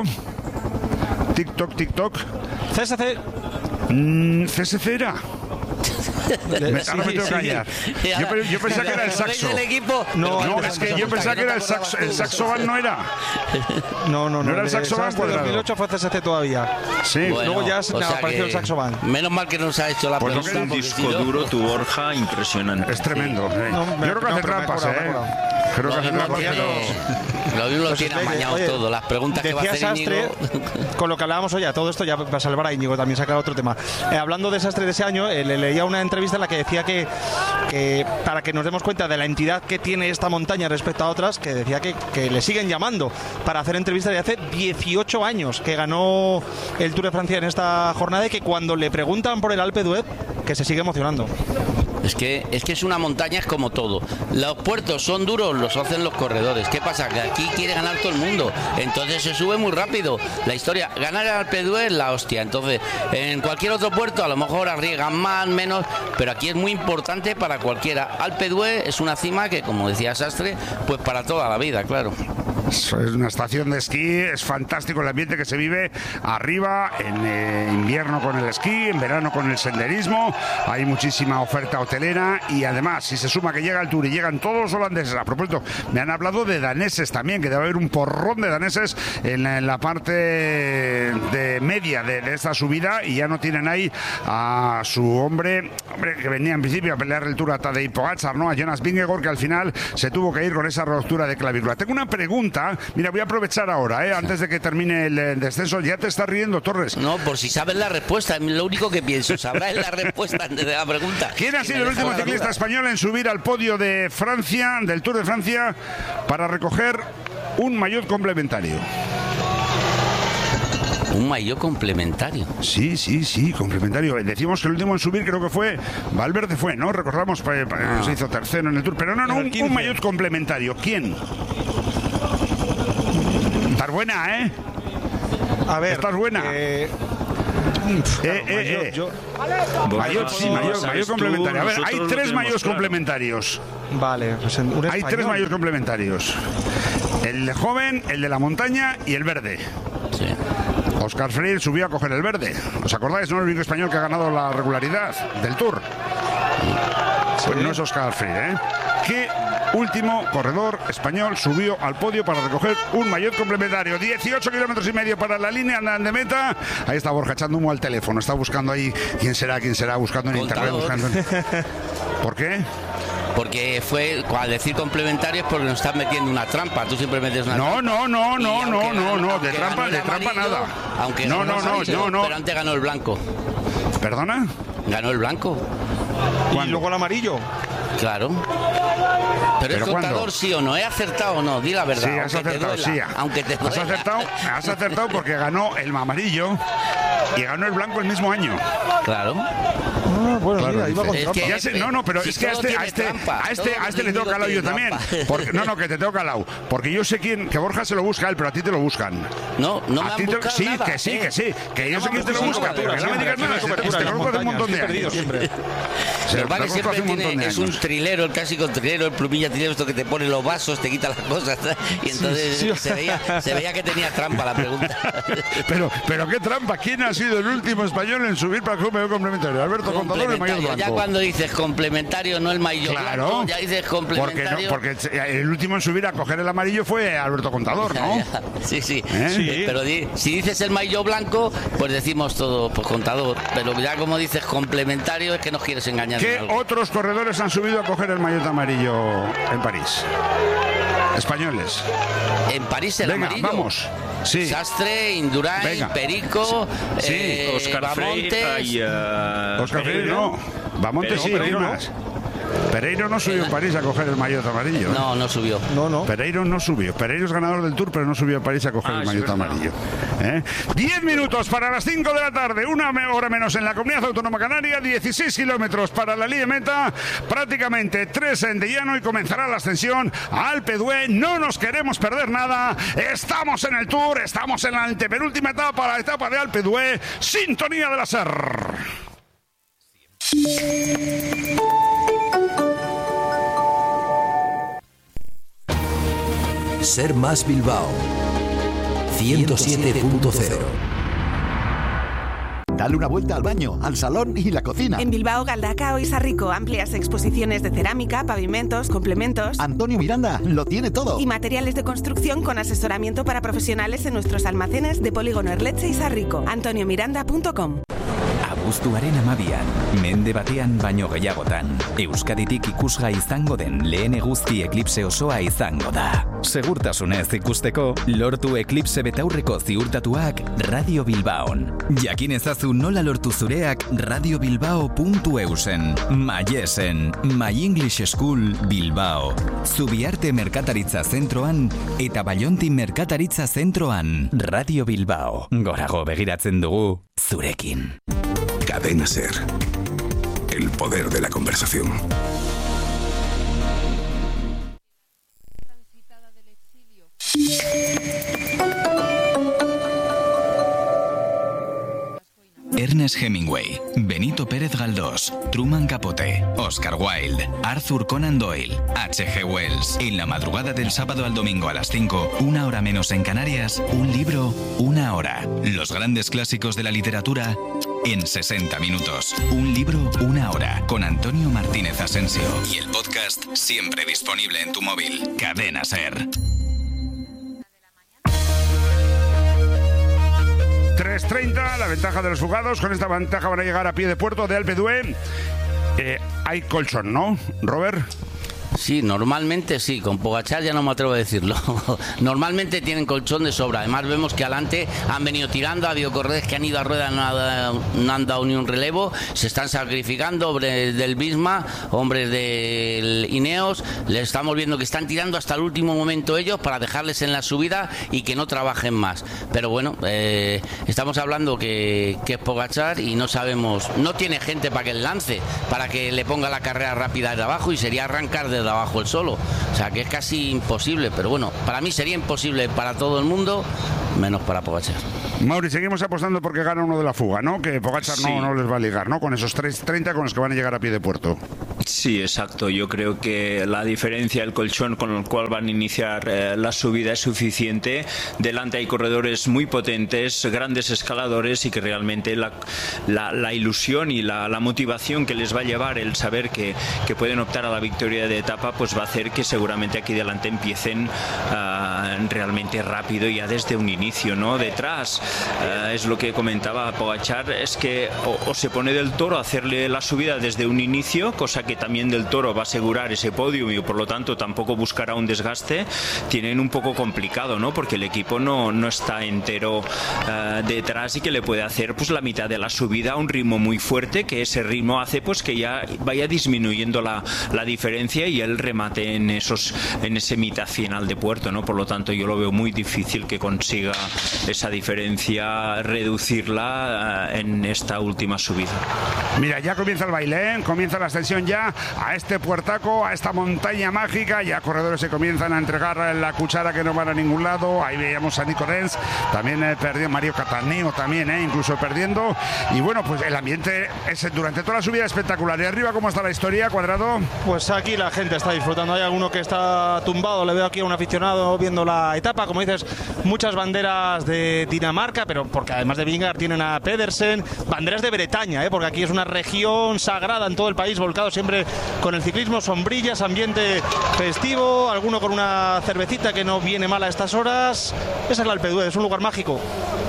[SPEAKER 1] TikTok, TikTok.
[SPEAKER 19] C S C.
[SPEAKER 1] Mm, C S C era. Me,
[SPEAKER 19] sí,
[SPEAKER 1] ahora me tengo que callar.
[SPEAKER 19] sí.
[SPEAKER 1] Yo, yo pensaba que era el saxo.
[SPEAKER 19] No,
[SPEAKER 1] no es que yo pensaba que era el saxo. El saxo van no era.
[SPEAKER 19] No, no, no.
[SPEAKER 1] No era el saxo van
[SPEAKER 19] cuadrado. En dos mil ocho fue C S C todavía.
[SPEAKER 1] Sí.
[SPEAKER 19] Bueno, luego ya no, apareció el saxo van.
[SPEAKER 7] Menos mal que nos ha hecho la
[SPEAKER 8] pues pregunta. Un disco si no... duro, tu Borja, impresionante.
[SPEAKER 1] Es tremendo. Sí. No, me, yo creo que hace trampas, ¿eh? Creo que hace trampas.
[SPEAKER 7] Lo mismo lo tiene amañado todo. Las preguntas que va a hacer
[SPEAKER 19] Sastre, con lo que hablábamos hoy, todo esto ya para salvar a Íñigo también sacar otro tema. Eh, hablando de Sastre de ese año, eh, le leía una entrevista en la que decía que, que para que nos demos cuenta de la entidad que tiene esta montaña respecto a otras, que decía que, que le siguen llamando para hacer entrevistas de hace dieciocho años que ganó el Tour de Francia en esta jornada, y que cuando le preguntan por el Alpe d'Huez, que se sigue emocionando.
[SPEAKER 7] Es que, es que es una montaña, es como todo. Los puertos son duros, los hacen los corredores. ¿Qué pasa? Que aquí quiere ganar todo el mundo. Entonces se sube muy rápido. La historia, ganar el Alpe d'Huez es la hostia. Entonces, en cualquier otro puerto a lo mejor arriesgan más, menos, pero aquí es muy importante para cualquiera. Alpe d'Huez es una cima que, como decía Sastre, pues para toda la vida, claro.
[SPEAKER 1] Es una estación de esquí, es fantástico el ambiente que se vive arriba, en eh, invierno con el esquí, en verano con el senderismo, hay muchísima oferta hotelera acelera y además, si se suma que llega al Tour y llegan todos los holandeses, a propósito, me han hablado de daneses también, que debe haber un porrón de daneses en la, en la parte de media de, de esta subida y ya no tienen ahí a su hombre, hombre que venía en principio a pelear el Tour a Tadej Pogačar, ¿no? A Jonas Vingegaard, que al final se tuvo que ir con esa ruptura de clavícula. Tengo una pregunta, mira, voy a aprovechar ahora, ¿eh? Antes de que termine el, el descenso. Ya te estás riendo, Torres.
[SPEAKER 7] No, por si sabes la respuesta, es lo único que pienso, sabrás la respuesta antes de la pregunta.
[SPEAKER 1] ¿Quién ha sido el último ciclista español en subir al podio de Francia, del Tour de Francia, para recoger un maillot complementario?
[SPEAKER 7] ¿Un maillot complementario?
[SPEAKER 1] Sí, sí, sí, complementario. Decimos que el último en subir creo que fue Valverde, fue, ¿no? Recordamos, eh,
[SPEAKER 7] Ah.
[SPEAKER 1] se hizo tercero en el Tour, pero no, no, un, un maillot complementario. ¿Quién? Estás buena, ¿eh?
[SPEAKER 19] A ver.
[SPEAKER 1] Estás buena.
[SPEAKER 19] Eh,
[SPEAKER 1] Eh, eh, eh. Maillot, sí, maillot, maillot complementario. A ver, hay tres maillots complementarios.
[SPEAKER 19] Vale, pues en un
[SPEAKER 1] Hay tres
[SPEAKER 19] español.
[SPEAKER 1] maillots complementarios. El de joven, el de la montaña y el verde.
[SPEAKER 7] Sí.
[SPEAKER 1] Óscar Freire subió a coger el verde. ¿Os acordáis? No, el único español que ha ganado la regularidad del Tour. Pues no es Óscar Freire, ¿eh? ¿Qué último corredor español subió al podio para recoger un maillot complementario? dieciocho kilómetros y medio para la línea de meta. Ahí está Borja echando humo al teléfono. Está buscando ahí quién será, quién será, buscando en internet. Buscando en... ¿Por qué?
[SPEAKER 7] Porque fue, al decir complementario es porque nos estás metiendo una trampa. Tú siempre metes una
[SPEAKER 1] No,
[SPEAKER 7] trampa.
[SPEAKER 1] no, no, no, no,
[SPEAKER 7] aunque
[SPEAKER 1] no,
[SPEAKER 7] ganó-
[SPEAKER 1] no, de
[SPEAKER 7] aunque
[SPEAKER 1] trampa,
[SPEAKER 7] ganó el
[SPEAKER 1] de trampa
[SPEAKER 7] amarillo,
[SPEAKER 1] nada.
[SPEAKER 7] Aunque
[SPEAKER 1] No,
[SPEAKER 7] ganó
[SPEAKER 1] no,
[SPEAKER 7] el
[SPEAKER 1] no,
[SPEAKER 7] amarillo,
[SPEAKER 1] no, no.
[SPEAKER 7] Pero antes ganó el blanco.
[SPEAKER 1] ¿Perdona?
[SPEAKER 7] Ganó el blanco.
[SPEAKER 19] Y luego el amarillo.
[SPEAKER 7] Claro. Pero,
[SPEAKER 1] ¿Pero
[SPEAKER 7] es contador,
[SPEAKER 1] cuándo?
[SPEAKER 7] sí o no. ¿He acertado o no? Di la verdad.
[SPEAKER 1] Sí, has
[SPEAKER 7] aunque te
[SPEAKER 1] acertado,
[SPEAKER 7] duela,
[SPEAKER 1] sí.
[SPEAKER 7] Aunque te
[SPEAKER 1] Has
[SPEAKER 7] duela.
[SPEAKER 1] acertado, has acertado porque ganó el amarillo y ganó el blanco el mismo año.
[SPEAKER 7] Claro.
[SPEAKER 19] Ah, bueno,
[SPEAKER 1] Claro,
[SPEAKER 19] mira, iba con
[SPEAKER 1] dice-
[SPEAKER 19] trampa.
[SPEAKER 1] Ya sé- no, no, pero
[SPEAKER 7] si
[SPEAKER 1] es que a
[SPEAKER 7] todo
[SPEAKER 1] este, a
[SPEAKER 7] tiene
[SPEAKER 1] este,
[SPEAKER 7] trampa,
[SPEAKER 1] a este,
[SPEAKER 7] todo
[SPEAKER 1] a este le tengo
[SPEAKER 7] tiene
[SPEAKER 1] calado yo también.
[SPEAKER 7] trampa.
[SPEAKER 1] Porque, no, no, que te tengo calado. Porque yo sé quién, que Borja se lo busca a él, pero a ti te lo buscan.
[SPEAKER 7] No, no me
[SPEAKER 1] A
[SPEAKER 7] han
[SPEAKER 1] ti te-
[SPEAKER 7] buscado
[SPEAKER 1] sí,
[SPEAKER 7] nada,
[SPEAKER 1] que sí,
[SPEAKER 7] eh.
[SPEAKER 1] que sí. Que yo sé quién te lo
[SPEAKER 19] Sin
[SPEAKER 1] busca, pero que no me
[SPEAKER 19] cobertura,
[SPEAKER 1] digas nada.
[SPEAKER 19] sin cobertura
[SPEAKER 1] Te
[SPEAKER 19] en las
[SPEAKER 1] conozco hace un montón de
[SPEAKER 19] montañas,
[SPEAKER 1] años.
[SPEAKER 19] siempre.
[SPEAKER 1] Se
[SPEAKER 7] Lo
[SPEAKER 1] lo
[SPEAKER 7] que pasa es que
[SPEAKER 1] conozco hace
[SPEAKER 7] siempre
[SPEAKER 1] un montón
[SPEAKER 7] tiene,
[SPEAKER 1] de
[SPEAKER 7] es un
[SPEAKER 1] años.
[SPEAKER 7] trilero, el clásico trilero, el plumilla trilero, esto que te pone los vasos, te quita las cosas. Y entonces
[SPEAKER 19] Sí, sí.
[SPEAKER 7] Se, veía, se veía que tenía trampa la pregunta.
[SPEAKER 1] Pero, pero qué trampa. ¿Quién ha sido el último español en subir para el maillot complementario? Alberto Contador, el maillot
[SPEAKER 7] Complementario. Ya
[SPEAKER 1] blanco.
[SPEAKER 7] cuando dices complementario, no el maillot
[SPEAKER 1] Claro,
[SPEAKER 7] blanco, ya dices
[SPEAKER 1] porque, no,
[SPEAKER 7] complementario.
[SPEAKER 1] porque el último en subir a coger el amarillo fue Alberto Contador, ¿no?
[SPEAKER 7] Ya, ya. Sí, sí.
[SPEAKER 1] ¿Eh?
[SPEAKER 19] Sí.
[SPEAKER 7] Eh, Pero di- si dices el maillot blanco, pues decimos todo, pues contador. Pero ya como dices complementario, es que nos quieres engañar.
[SPEAKER 1] ¿Qué
[SPEAKER 7] en algo.
[SPEAKER 1] otros corredores han subido a coger el maillot amarillo en París? Españoles.
[SPEAKER 7] En París el
[SPEAKER 1] Venga,
[SPEAKER 7] amarillo.
[SPEAKER 1] vamos. Sí.
[SPEAKER 7] Sastre, Indurain,
[SPEAKER 1] Venga.
[SPEAKER 7] Perico,
[SPEAKER 1] Sí.
[SPEAKER 7] eh,
[SPEAKER 8] Óscar Freire
[SPEAKER 7] Bamontes.
[SPEAKER 8] y, eh,
[SPEAKER 1] Oscar Freire no. Bamonte
[SPEAKER 8] Pero
[SPEAKER 1] sí,
[SPEAKER 8] Pereiro
[SPEAKER 1] ¿qué
[SPEAKER 8] no.
[SPEAKER 1] más? Pereiro no subió en París a coger el maillot amarillo. ¿eh?
[SPEAKER 7] No, no subió.
[SPEAKER 19] No, no.
[SPEAKER 1] Pereiro no subió. Pereiro es ganador del Tour, pero no subió a París a coger
[SPEAKER 8] Ah,
[SPEAKER 1] el
[SPEAKER 8] es
[SPEAKER 1] maillot
[SPEAKER 8] verdad.
[SPEAKER 1] amarillo. ¿Eh? Diez minutos para las cinco de la tarde, una me- hora menos en la Comunidad Autónoma Canaria, dieciséis kilómetros para la línea de meta, prácticamente tres en de llano y comenzará la ascensión a Alpe d'Huez. No nos queremos perder nada. Estamos en el Tour, estamos en la antepenúltima etapa, la etapa de Alpe d'Huez. Sintonía de la S E R.
[SPEAKER 18] Ser Más Bilbao ciento siete punto cero.
[SPEAKER 20] Dale una vuelta al baño, al salón y la cocina.
[SPEAKER 21] En Bilbao, Galdacao y Sarrico, amplias exposiciones de cerámica, pavimentos, complementos
[SPEAKER 20] Antonio Miranda lo tiene todo.
[SPEAKER 21] y materiales de construcción con asesoramiento para profesionales en nuestros almacenes de Polígono Erletxe y Sarrico. antonio miranda punto com.
[SPEAKER 6] Abuztuaren amabian, mende batean baino gehiagotan, Euskaditik ikusgai izango den lehen eguzki eklipse osoa izango da. Segurtasunez ikusteko, lortu eklipse betaurreko ziurtatuak Radio Bilbaon. Jakin ezazu nola lortu zureak radiobilbao puntu eusen. Maiesen, My English School Bilbao. Zubiarte Merkataritza Zentroan eta Baionti Merkataritza Zentroan. Radio Bilbao. Gorago begiratzen dugu, zurekin.
[SPEAKER 2] Cadena SER. El poder de la conversación.
[SPEAKER 6] Ernest Hemingway, Benito Pérez Galdós, Truman Capote, Oscar Wilde, Arthur Conan Doyle, H G Wells. En la madrugada del sábado al domingo a las cinco, una hora menos en Canarias, un libro, una hora. Los grandes clásicos de la literatura en sesenta minutos. Un libro, una hora, con Antonio Martínez Asensio. Y el podcast siempre disponible en tu móvil. Cadena SER.
[SPEAKER 1] tres treinta, la ventaja de los fugados. Con esta ventaja van a llegar a pie de puerto de Alpe d'Huez. Eh, hay colchón, ¿no, Robert?
[SPEAKER 7] Sí, normalmente sí, con Pogačar ya no me atrevo a decirlo. Normalmente tienen colchón de sobra. Además vemos que adelante han venido tirando, ha habido corredores que han ido a rueda, no, ha, no han dado ni un relevo, se están sacrificando, hombres del Visma, hombres del Ineos, les estamos viendo que están tirando hasta el último momento ellos para dejarles en la subida y que no trabajen más. Pero bueno, eh, estamos hablando que, que es Pogačar y no sabemos, no tiene gente para que le lance, para que le ponga la carrera rápida de abajo, y sería arrancar de de abajo el solo, o sea que es casi imposible, pero bueno, para mí sería imposible para todo el mundo, menos para Pogačar.
[SPEAKER 1] Mauri, seguimos apostando porque gana uno de la fuga, ¿no? Que Pogačar sí. no, no les va a ligar, ¿no? Con esos tres treinta con los que van a llegar a pie de puerto.
[SPEAKER 8] Sí, exacto. Yo creo que la diferencia, el colchón con el cual van a iniciar eh, la subida es suficiente. Delante hay corredores muy potentes, grandes escaladores, y que realmente la, la, la ilusión y la, la motivación que les va a llevar el saber que, que pueden optar a la victoria de etapa, pues va a hacer que seguramente aquí delante empiecen uh, realmente rápido ya desde un inicio, ¿no? Detrás uh, es lo que comentaba Pogačar, es que o, o se pone del Toro a hacerle la subida desde un inicio, cosa que también del Toro va a asegurar ese podium y por lo tanto tampoco buscará un desgaste. Tienen un poco complicado, ¿no? Porque el equipo no, no está entero uh, detrás, y que le puede hacer pues la mitad de la subida a un ritmo muy fuerte, que ese ritmo hace pues que ya vaya disminuyendo la, la diferencia y el remate en esos en ese mitad final de puerto, ¿no? Por lo tanto yo lo veo muy difícil que consiga esa diferencia reducirla uh, en esta última subida.
[SPEAKER 1] Mira, ya comienza el baile, ¿eh? Comienza la ascensión ya a este puertaco, a esta montaña mágica. Ya corredores se comienzan a entregar la cuchara que no van a ningún lado. Ahí veíamos a Nico Dens, también eh, perdió Mario Cataneo también, eh, incluso perdiendo. Y bueno, pues el ambiente es durante toda la subida espectacular. Y arriba, ¿cómo está la historia, Cuadrado?
[SPEAKER 19] Pues aquí la gente está disfrutando. Hay alguno que está tumbado, le veo aquí a un aficionado viendo la etapa. Como dices, muchas banderas de Dinamarca, pero porque además de Vingegaard tienen a Pedersen, banderas de Bretaña, eh, porque aquí es una región sagrada en todo el país, volcado siempre con el ciclismo, sombrillas, ambiente festivo, alguno con una cervecita que no viene mal a estas horas. Esa es la Alpe d'Huez, es un lugar mágico.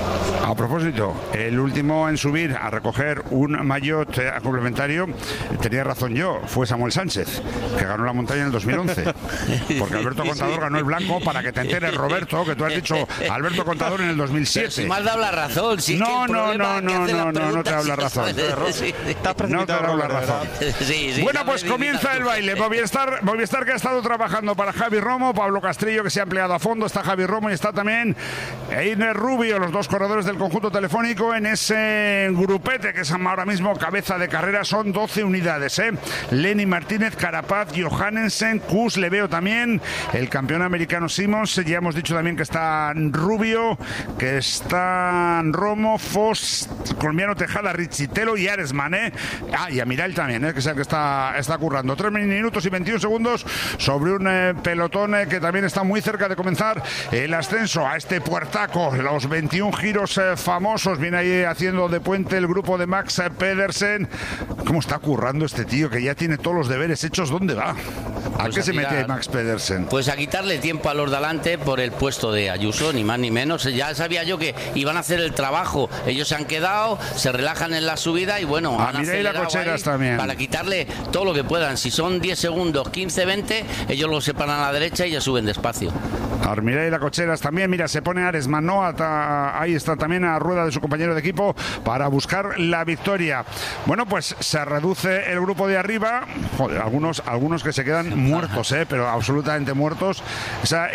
[SPEAKER 1] A propósito, el último en subir a recoger un maillot eh, complementario, tenía razón yo, fue Samuel Sánchez, que ganó la montaña en el dos mil once. Porque Alberto Contador ganó el blanco, para que te enteres, Roberto, que tú has dicho Alberto Contador en el dos mil siete.
[SPEAKER 7] Si me has dado la razón. Si
[SPEAKER 1] no,
[SPEAKER 7] es que
[SPEAKER 1] no, no, no, no, no, no te he dado la razón.
[SPEAKER 7] Sí.
[SPEAKER 1] No te he dado la razón.
[SPEAKER 7] Sí, sí,
[SPEAKER 1] bueno, pues comienza el baile. Movistar, Movistar que ha estado trabajando para Javi Romo, Pablo Castrillo que se ha empleado a fondo, está Javi Romo y está también Einer Rubio, los dos corredores del conjunto telefónico en ese grupete que es ahora mismo cabeza de carrera. Son doce unidades, ¿eh? Lenny Martínez, Carapaz, Johannesen, Kuss, le veo también, el campeón americano Simmons, ya hemos dicho también que está Rubio, que está Romo, Foss, colombiano Tejada, Richitelo y Aresman, ¿eh? Ah, y Amiral también, ¿eh? Que es el que está, está currando. Tres minutos y veintiún segundos sobre un eh, pelotón eh, que también está muy cerca de comenzar el ascenso a este puertaco, los veintiún giros eh, famosos. Viene ahí haciendo de puente el grupo de Max Pedersen. ¿Cómo está currando este tío que ya tiene todos los deberes hechos? ¿Dónde va? ¿A pues qué a se tirar, mete Max Pedersen?
[SPEAKER 7] Pues a quitarle tiempo a los de adelante por el puesto de Ayuso, ni más ni menos. Ya sabía yo que iban a hacer el trabajo. Ellos se han quedado, se relajan en la subida y bueno,
[SPEAKER 1] ah, mira, y la Cocheras también.
[SPEAKER 7] Para quitarle todo lo que puedan. Si son diez segundos, quince, veinte, ellos lo separan a la derecha y ya suben despacio.
[SPEAKER 1] Armirá y la Cocheras también, mira, se pone Aresman, ¿no? Ahí está también a rueda de su compañero de equipo para buscar la victoria. Bueno, pues se reduce el grupo de arriba. Joder, algunos, algunos que se quedan muertos, ¿eh? Pero absolutamente muertos. Esa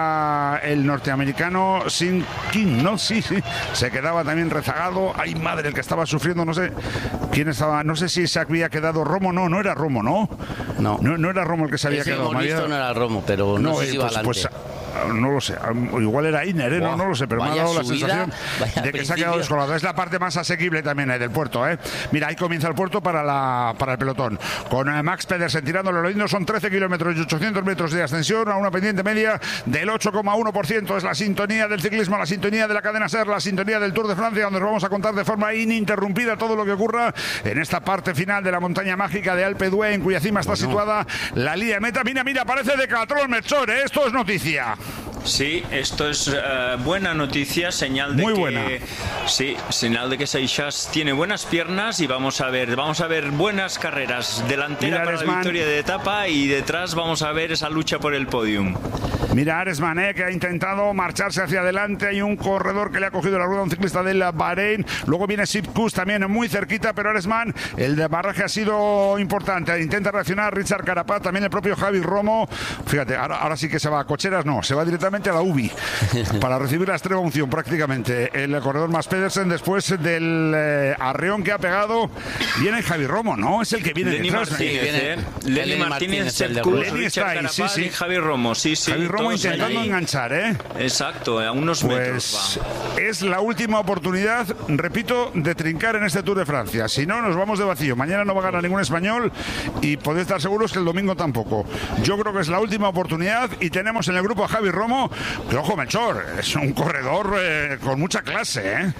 [SPEAKER 1] era el norteamericano Sin King, ¿no? Sí, sí. Se quedaba también rezagado. Ay, madre, el que estaba sufriendo, no sé quién estaba, no sé si se había quedado Romo, no, no era Romo, ¿no?
[SPEAKER 7] No.
[SPEAKER 1] No, no era Romo el que se había
[SPEAKER 7] Ese
[SPEAKER 1] quedado.
[SPEAKER 7] Había... no era Romo, pero no, no sé si
[SPEAKER 1] pues,
[SPEAKER 7] va
[SPEAKER 1] pues, no lo sé, igual era Iner, ¿eh? no, no lo sé, pero me ha dado la
[SPEAKER 7] subida,
[SPEAKER 1] sensación de que se ha quedado descolgado. Es la parte más asequible también eh, del puerto, ¿eh? Mira, ahí comienza el puerto para, la, para el pelotón, con eh, Max Pedersen tirándole lo lindo. Son trece kilómetros y ochocientos metros de ascensión a una pendiente media del ocho coma uno por ciento. Es la sintonía del ciclismo, la sintonía de la cadena SER, la sintonía del Tour de Francia, donde os vamos a contar de forma ininterrumpida todo lo que ocurra en esta parte final de la montaña mágica de Alpe d'Huez, en cuya cima está bueno. situada la línea de meta. Mira, mira, parece Decathlon, Melchor, ¿eh? Esto es noticia.
[SPEAKER 8] Sí, esto es uh, buena noticia, señal de
[SPEAKER 1] Muy
[SPEAKER 8] que
[SPEAKER 1] buena.
[SPEAKER 8] sí, señal de que Seixas tiene buenas piernas y vamos a ver, vamos a ver buenas carreras delantera
[SPEAKER 1] Mira,
[SPEAKER 8] para
[SPEAKER 1] Aresman.
[SPEAKER 8] la victoria de etapa y detrás vamos a ver esa lucha por el podium.
[SPEAKER 1] Mira Aresman, eh, que ha intentado marcharse hacia adelante. Hay un corredor que le ha cogido la rueda, un ciclista del Bahrein. Luego viene Sipkus también muy cerquita, pero Aresman, el de barraje ha sido importante. Intenta reaccionar Richard Carapaz, también el propio Javi Romo. Fíjate, ahora, ahora sí que se va a Cocheras, no, se va directamente a la U B I para recibir la extrema unción prácticamente. El corredor más Pedersen después del eh, arreón que ha pegado. Viene Javi Romo, ¿no? Es el que viene
[SPEAKER 8] Lenny
[SPEAKER 1] detrás.
[SPEAKER 8] Martínez,
[SPEAKER 1] Sí,
[SPEAKER 8] eh. Lenny, Lenny Martínez, Sipkus,
[SPEAKER 1] Lenny está ahí, sí, sí.
[SPEAKER 8] y Javi Romo, sí, sí.
[SPEAKER 1] Javi Romo intentando
[SPEAKER 8] ahí.
[SPEAKER 1] enganchar, ¿eh?
[SPEAKER 8] Exacto, a unos
[SPEAKER 1] pues
[SPEAKER 8] metros va.
[SPEAKER 1] Es la última oportunidad, repito, de trincar en este Tour de Francia. Si no, nos vamos de vacío. Mañana no va a ganar ningún español y podéis estar seguros que el domingo tampoco. Yo creo que es la última oportunidad y tenemos en el grupo a Javi Romo, que ojo, Melchor, es un corredor eh, con mucha clase, ¿eh?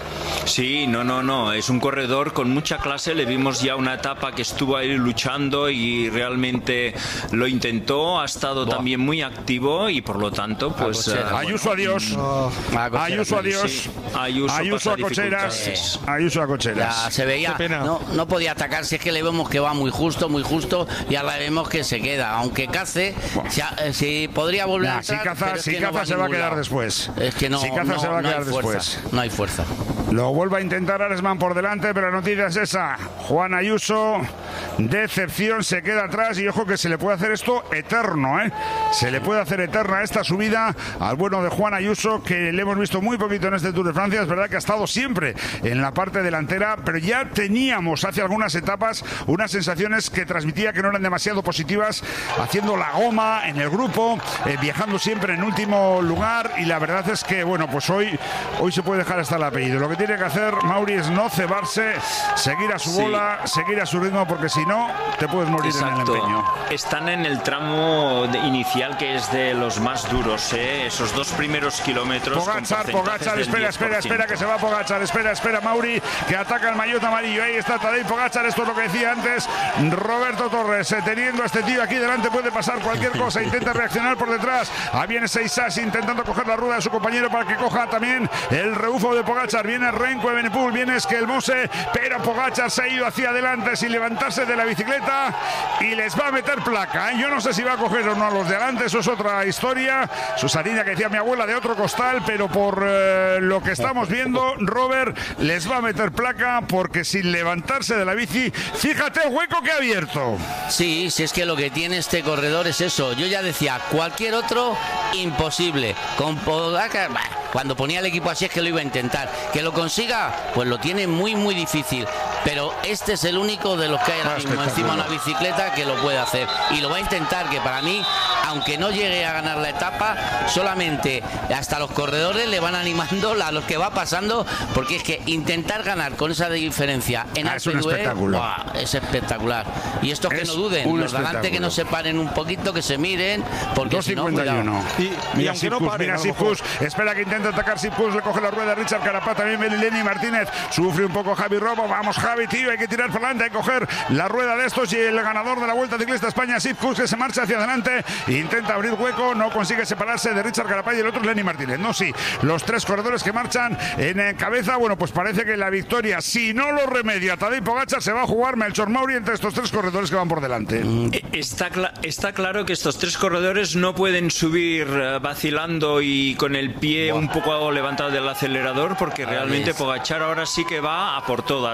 [SPEAKER 8] Sí, no, no, no, es un corredor con mucha clase. Le vimos ya una etapa que estuvo ahí luchando y realmente lo intentó. Ha estado Buah. también muy activo y por lo tanto, pues
[SPEAKER 1] uh, Ayuso adiós, oh. Ayuso adiós,
[SPEAKER 8] sí. Ayuso,
[SPEAKER 1] Ayuso a Cocheras, eh. Ayuso a Cocheras.
[SPEAKER 7] Ya se veía, no, no podía atacar. Si es que le vemos que va muy justo, muy justo y ahora vemos que se queda. Aunque cace, si, si podría volver
[SPEAKER 1] nah,
[SPEAKER 7] a entrar,
[SPEAKER 1] si caza,
[SPEAKER 7] es
[SPEAKER 1] si
[SPEAKER 7] que
[SPEAKER 1] caza
[SPEAKER 7] no va
[SPEAKER 1] se va a quedar
[SPEAKER 7] lado.
[SPEAKER 1] después.
[SPEAKER 7] Es que no,
[SPEAKER 1] si caza
[SPEAKER 7] no,
[SPEAKER 1] se va a
[SPEAKER 7] no
[SPEAKER 1] quedar
[SPEAKER 7] hay fuerza,
[SPEAKER 1] después.
[SPEAKER 7] no hay fuerza.
[SPEAKER 1] Lo vuelve a intentar Aresman por delante, pero la noticia es esa. Juan Ayuso, decepción, se queda atrás y ojo que se le puede hacer esto eterno, ¿eh? Se le puede hacer eterna esta subida al bueno de Juan Ayuso, que le hemos visto muy poquito en este Tour de Francia. Es verdad que ha estado siempre en la parte delantera, pero ya teníamos hace algunas etapas unas sensaciones que transmitía que no eran demasiado positivas, haciendo la goma en el grupo, eh, viajando siempre en último lugar, y la verdad es que, bueno, pues hoy, hoy se puede dejar hasta el apellido. Lo que tiene que hacer Mauri es no cebarse, seguir a su
[SPEAKER 8] sí.
[SPEAKER 1] bola, seguir a su ritmo, porque si no, te puedes morir
[SPEAKER 8] Exacto.
[SPEAKER 1] en el empeño.
[SPEAKER 8] Están en el tramo de inicial que es de los más duros, ¿eh? Esos dos primeros kilómetros.
[SPEAKER 1] Pogačar, Pogačar, espera, espera, espera, que se va Pogačar, espera, espera, Mauri, que ataca el maillot amarillo. Ahí está Tadej Pogačar, esto es lo que decía antes Roberto Torres, eh, teniendo a este tío aquí delante puede pasar cualquier cosa. Intenta reaccionar por detrás, ahí viene Seixas intentando coger la rueda de su compañero para que coja también el rebufo de Pogačar. Viene Renko de Benepul, viene Skelmose, pero Pogačar se ha ido hacia adelante sin levantarse de la bicicleta y les va a meter placa, ¿eh? Yo no sé si va a coger o no a los de adelante, eso es otra historia. Eso es harina que decía mi abuela de otro costal, pero por eh, lo que estamos viendo, Robert les va a meter placa porque sin levantarse de la bici, fíjate el hueco que ha abierto.
[SPEAKER 7] Sí, si es que lo que tiene este corredor es eso. Yo ya decía, cualquier otro, imposible. Con Pogačar, bah, cuando ponía el equipo así es que lo iba a intentar. Que lo consiga, pues lo tiene muy, muy difícil. Pero este es el único de los que hay ahora mismo encima de una bicicleta que lo puede hacer. Y lo va a intentar, que para mí, aunque no llegue a ganar la etapa, solamente hasta los corredores le van animando a los que va pasando, porque es que intentar ganar con esa diferencia en
[SPEAKER 1] ah,
[SPEAKER 7] Alpe
[SPEAKER 1] d'Huez
[SPEAKER 7] es espectacular. Y estos que
[SPEAKER 1] es
[SPEAKER 7] no duden, los delante que no se paren un poquito, que se miren, porque si no, cuidado.
[SPEAKER 1] Y, mira Sipkus, mira Sipkus, espera que intenta atacar Sipkus, le coge la rueda Richard Carapaz, también viene Lenny Martínez, sufre un poco Javi Romo, vamos Javi, tío, hay que tirar para adelante, hay que coger la rueda de estos y el ganador de la Vuelta Ciclista España, Sipkus, que se marcha hacia adelante, intenta abrir hueco, no consigue separarse de Richard Carapaz y el otro es Lenny Martínez. No, sí, los tres corredores que marchan en cabeza, bueno, pues parece que la victoria, si no lo remedia Tadej Pogačar, se va a jugar Melchor Mauri entre estos tres corredores que van por delante.
[SPEAKER 8] Está, cl- está claro que estos tres corredores no pueden subir uh, vacilando y con el pie Buah. un poco levantado del acelerador, porque a realmente Pogačar ahora sí que va a por todas, ¿eh?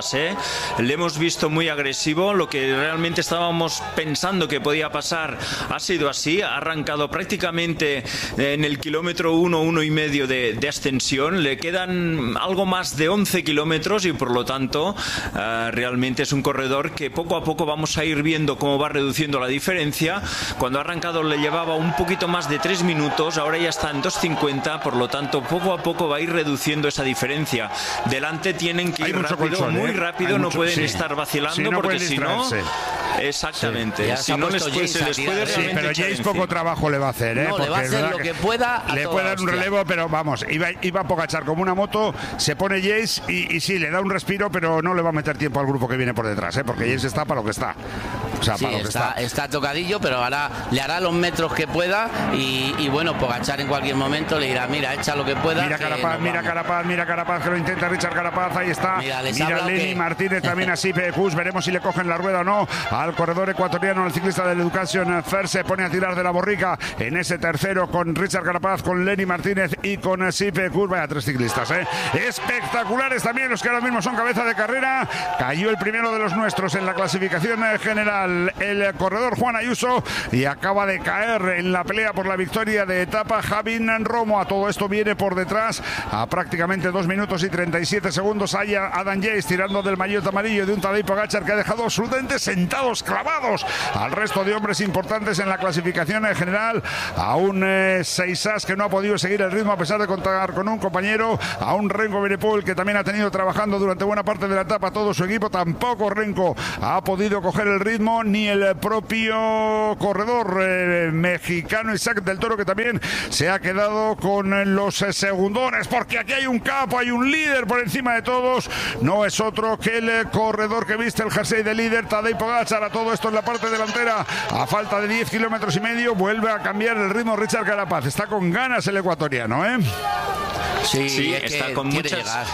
[SPEAKER 8] le hemos visto muy agresivo. Lo que realmente estábamos pensando que podía pasar ha sido así. Ha arrancado prácticamente en el kilómetro uno, uno y medio de, de ascensión. Le quedan algo más de once kilómetros y por lo tanto uh, realmente es un corredor que poco a poco vamos a ir viendo cómo va reduciendo la diferencia. Cuando ha arrancado le llevaba un poquito más de tres minutos, ahora ya está en dos cincuenta, por lo tanto poco a poco va a ir reduciendo esa diferencia. Delante tienen que
[SPEAKER 1] Hay
[SPEAKER 8] ir rápido,
[SPEAKER 1] colchón,
[SPEAKER 8] muy
[SPEAKER 1] ¿eh?
[SPEAKER 8] rápido,
[SPEAKER 1] Hay
[SPEAKER 8] no
[SPEAKER 1] mucho,
[SPEAKER 8] pueden
[SPEAKER 1] sí.
[SPEAKER 8] estar vacilando
[SPEAKER 1] Sí, no
[SPEAKER 8] porque
[SPEAKER 1] pueden
[SPEAKER 8] si no...
[SPEAKER 1] distraerse.
[SPEAKER 8] Exactamente,
[SPEAKER 7] Sí.
[SPEAKER 8] si no les puede, se les puede
[SPEAKER 1] Sí,
[SPEAKER 8] realmente
[SPEAKER 1] pero
[SPEAKER 8] echar
[SPEAKER 1] James
[SPEAKER 8] encima.
[SPEAKER 1] poco trabajo le va a hacer, ¿eh?
[SPEAKER 7] No, le va a
[SPEAKER 1] Porque es
[SPEAKER 7] hacer
[SPEAKER 1] verdad
[SPEAKER 7] lo que pueda a
[SPEAKER 1] le
[SPEAKER 7] toda
[SPEAKER 1] puede dar un
[SPEAKER 7] hostia.
[SPEAKER 1] relevo, pero vamos, iba, iba a Pogačar como una moto, se pone James y, y sí, le da un respiro, pero no le va a meter tiempo al grupo que viene por detrás, ¿eh? Porque James está para lo que está. O sea,
[SPEAKER 7] Sí,
[SPEAKER 1] para lo que
[SPEAKER 7] está,
[SPEAKER 1] está.
[SPEAKER 7] está tocadillo, pero hará, le hará los metros que pueda y, y bueno, Pogačar en cualquier momento le dirá, mira, echa lo que pueda.
[SPEAKER 1] Mira
[SPEAKER 7] que
[SPEAKER 1] Carapaz,
[SPEAKER 7] nos
[SPEAKER 1] mira
[SPEAKER 7] vamos.
[SPEAKER 1] Carapaz, mira Carapaz, que lo intenta Richard Carapaz, ahí está.
[SPEAKER 7] Mira, les
[SPEAKER 1] Mira
[SPEAKER 7] habla
[SPEAKER 1] Lenny
[SPEAKER 7] que-
[SPEAKER 1] Martínez también así, Pecus, veremos si le cogen la rueda o no al corredor ecuatoriano, al ciclista del Education First, se pone a tirar de la borrica en ese tercero con Richard Carapaz, con Lenny Martínez y con Sipe Kus. Vaya tres ciclistas, ¿eh? Espectaculares también los que ahora mismo son cabeza de carrera. Cayó el primero de los nuestros en la clasificación general, el corredor Juan Ayuso, y acaba de caer en la pelea por la victoria de etapa Javin Romo. A todo esto viene por detrás a prácticamente dos minutos y treinta y siete segundos. Hay a Adam Yates tirando del maillot amarillo de un Tadej Pogačar que ha dejado absolutamente sentados, clavados al resto de hombres importantes en la clasificación general. A un eh, Seisas que no ha podido seguir el ritmo a pesar de contar con un compañero. A un Renko Benepul que también ha tenido trabajando durante buena parte de la etapa todo su equipo. Tampoco Renko ha podido coger el ritmo, ni el propio corredor eh, mexicano Isaac del Toro, que también se ha quedado con los eh, segundones, porque aquí hay un capo, hay un líder por encima de todos. No es otro que el eh, corredor que viste el jersey de líder, Tadej Pogačar. A todo esto en la parte delantera, a falta de diez kilómetros y medio, vuelve a cambiar el ritmo Richard Carapaz. Está con ganas el ecuatoriano, ¿eh?
[SPEAKER 7] Sí,
[SPEAKER 8] Sí,
[SPEAKER 7] es
[SPEAKER 8] está
[SPEAKER 7] que
[SPEAKER 8] con
[SPEAKER 7] quiere
[SPEAKER 8] muchas...
[SPEAKER 7] llegar.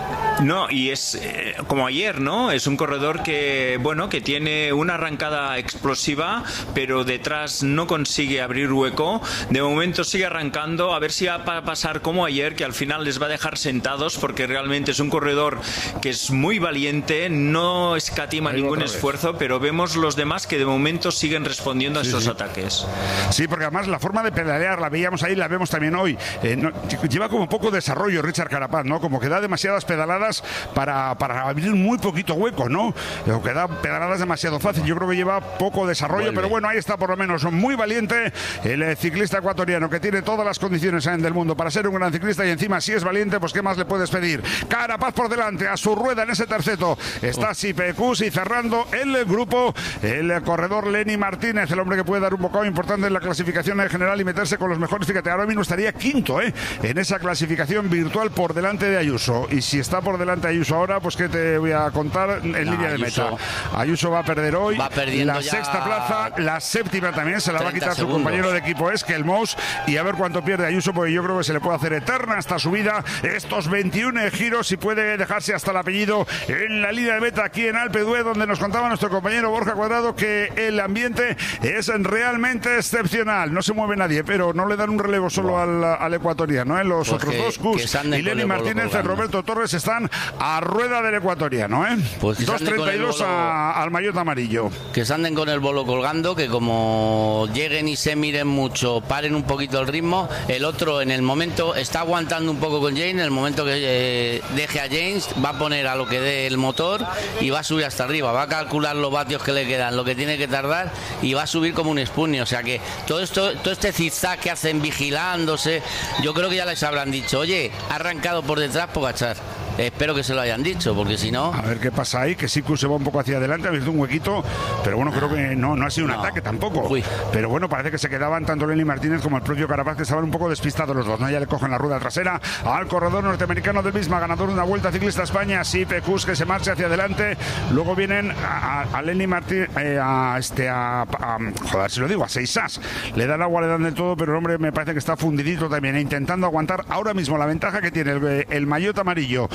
[SPEAKER 8] No, y es eh, como ayer, ¿no? Es un corredor que, bueno, que tiene una arrancada explosiva, pero detrás no consigue abrir hueco. De momento sigue arrancando, a ver si va a pasar como ayer, que al final les va a dejar sentados, porque realmente es un corredor que es muy valiente, no escatima
[SPEAKER 1] Ahí
[SPEAKER 8] ningún
[SPEAKER 1] otra vez.
[SPEAKER 8] esfuerzo, pero vemos los demás que de momento siguen respondiendo a
[SPEAKER 1] Sí,
[SPEAKER 8] estos
[SPEAKER 1] sí.
[SPEAKER 8] ataques.
[SPEAKER 1] Sí, porque además la forma de pedalear la veíamos ahí, la vemos también hoy. Eh, no, lleva como poco desarrollo Richard Carapaz, ¿no? Como que da demasiadas pedaladas para, para abrir muy poquito hueco, ¿no? O que da pedaladas demasiado fácil. Yo creo que lleva poco desarrollo,
[SPEAKER 7] Vuelve.
[SPEAKER 1] pero bueno, ahí está por lo menos muy valiente el eh, ciclista ecuatoriano, que tiene todas las condiciones eh, del mundo para ser un gran ciclista, y encima si es valiente, pues ¿qué más le puedes pedir? Carapaz por delante, a su rueda en ese terceto está Sipe Kus, y cerrando el grupo el eh, corredor Lenny Martínez, el hombre que puede dar un bocado importante en la clasificación en general y meterse con los mejores. Fíjate, ahora mismo estaría quinto ¿eh? en esa clasificación virtual por delante de Ayuso, y si está por delante Ayuso ahora, pues qué te voy a contar en
[SPEAKER 7] No,
[SPEAKER 1] línea de
[SPEAKER 7] Ayuso-
[SPEAKER 1] meta. Ayuso va a perder hoy
[SPEAKER 7] Va perdiendo
[SPEAKER 1] la
[SPEAKER 7] ya
[SPEAKER 1] sexta plaza, la séptima también se la va a
[SPEAKER 7] treinta
[SPEAKER 1] quitar su
[SPEAKER 7] segundos.
[SPEAKER 1] compañero de equipo Eskel Mous, y a ver cuánto pierde Ayuso, porque yo creo que se le puede hacer eterna esta subida, estos veintiuno giros, y puede dejarse hasta el apellido en la línea de meta aquí en Alpe d'Huez, donde nos contaba nuestro compañero Borja Cuadrado que el ambiente es realmente excepcional. No se mueve nadie, pero no le dan un relevo solo al, al ecuatoriano, ¿eh? Los
[SPEAKER 7] Pues
[SPEAKER 1] otros
[SPEAKER 7] que-
[SPEAKER 1] dos,
[SPEAKER 7] que
[SPEAKER 1] Kus
[SPEAKER 7] se anden
[SPEAKER 1] y
[SPEAKER 7] con
[SPEAKER 1] Lenny
[SPEAKER 7] el bolo
[SPEAKER 1] Martínez y
[SPEAKER 7] colgando.
[SPEAKER 1] Roberto Torres, están a rueda del ecuatoriano, ¿eh?
[SPEAKER 7] Pues que se
[SPEAKER 1] dos
[SPEAKER 7] anden con
[SPEAKER 1] treinta y
[SPEAKER 7] el
[SPEAKER 1] dos
[SPEAKER 7] bolo-
[SPEAKER 1] a- al maillot amarillo.
[SPEAKER 7] Que se anden con el bolo colgando, que como lleguen y se miren mucho, paren un poquito el ritmo. El otro en el momento está aguantando un poco con James, en el momento que eh, deje a James va a poner a lo que dé el motor y va a subir hasta arriba, va a calcular los vatios que le quedan, lo que tiene que tardar, y va a subir como un espugnio. O sea que todo esto, todo este zigzag que hacen vigilándose, yo creo que ya les habrán dicho, oye, ha arrancado por detrás Pogačar. Espero que se lo hayan dicho, porque si no...
[SPEAKER 1] A ver qué pasa ahí, que Siku se va un poco hacia adelante, ha visto un huequito, pero bueno, creo que no, no ha sido un
[SPEAKER 7] No.
[SPEAKER 1] ataque tampoco.
[SPEAKER 7] Uy.
[SPEAKER 1] Pero bueno, parece que se quedaban tanto Lenny Martínez como el propio Carapaz, que estaban un poco despistados los dos, ¿no? Ya le cogen la rueda trasera al corredor norteamericano del misma, ganador de una Vuelta Ciclista a España, Sipe Kus, que se marcha hacia adelante. Luego vienen a, a, a Lenny Martínez, eh, a este, a, a- joder, si lo digo, a Seisas. Le dan agua, le dan de todo, pero el hombre me parece que está fundidito también, e intentando aguantar ahora mismo la ventaja que tiene el, el maillot amarillo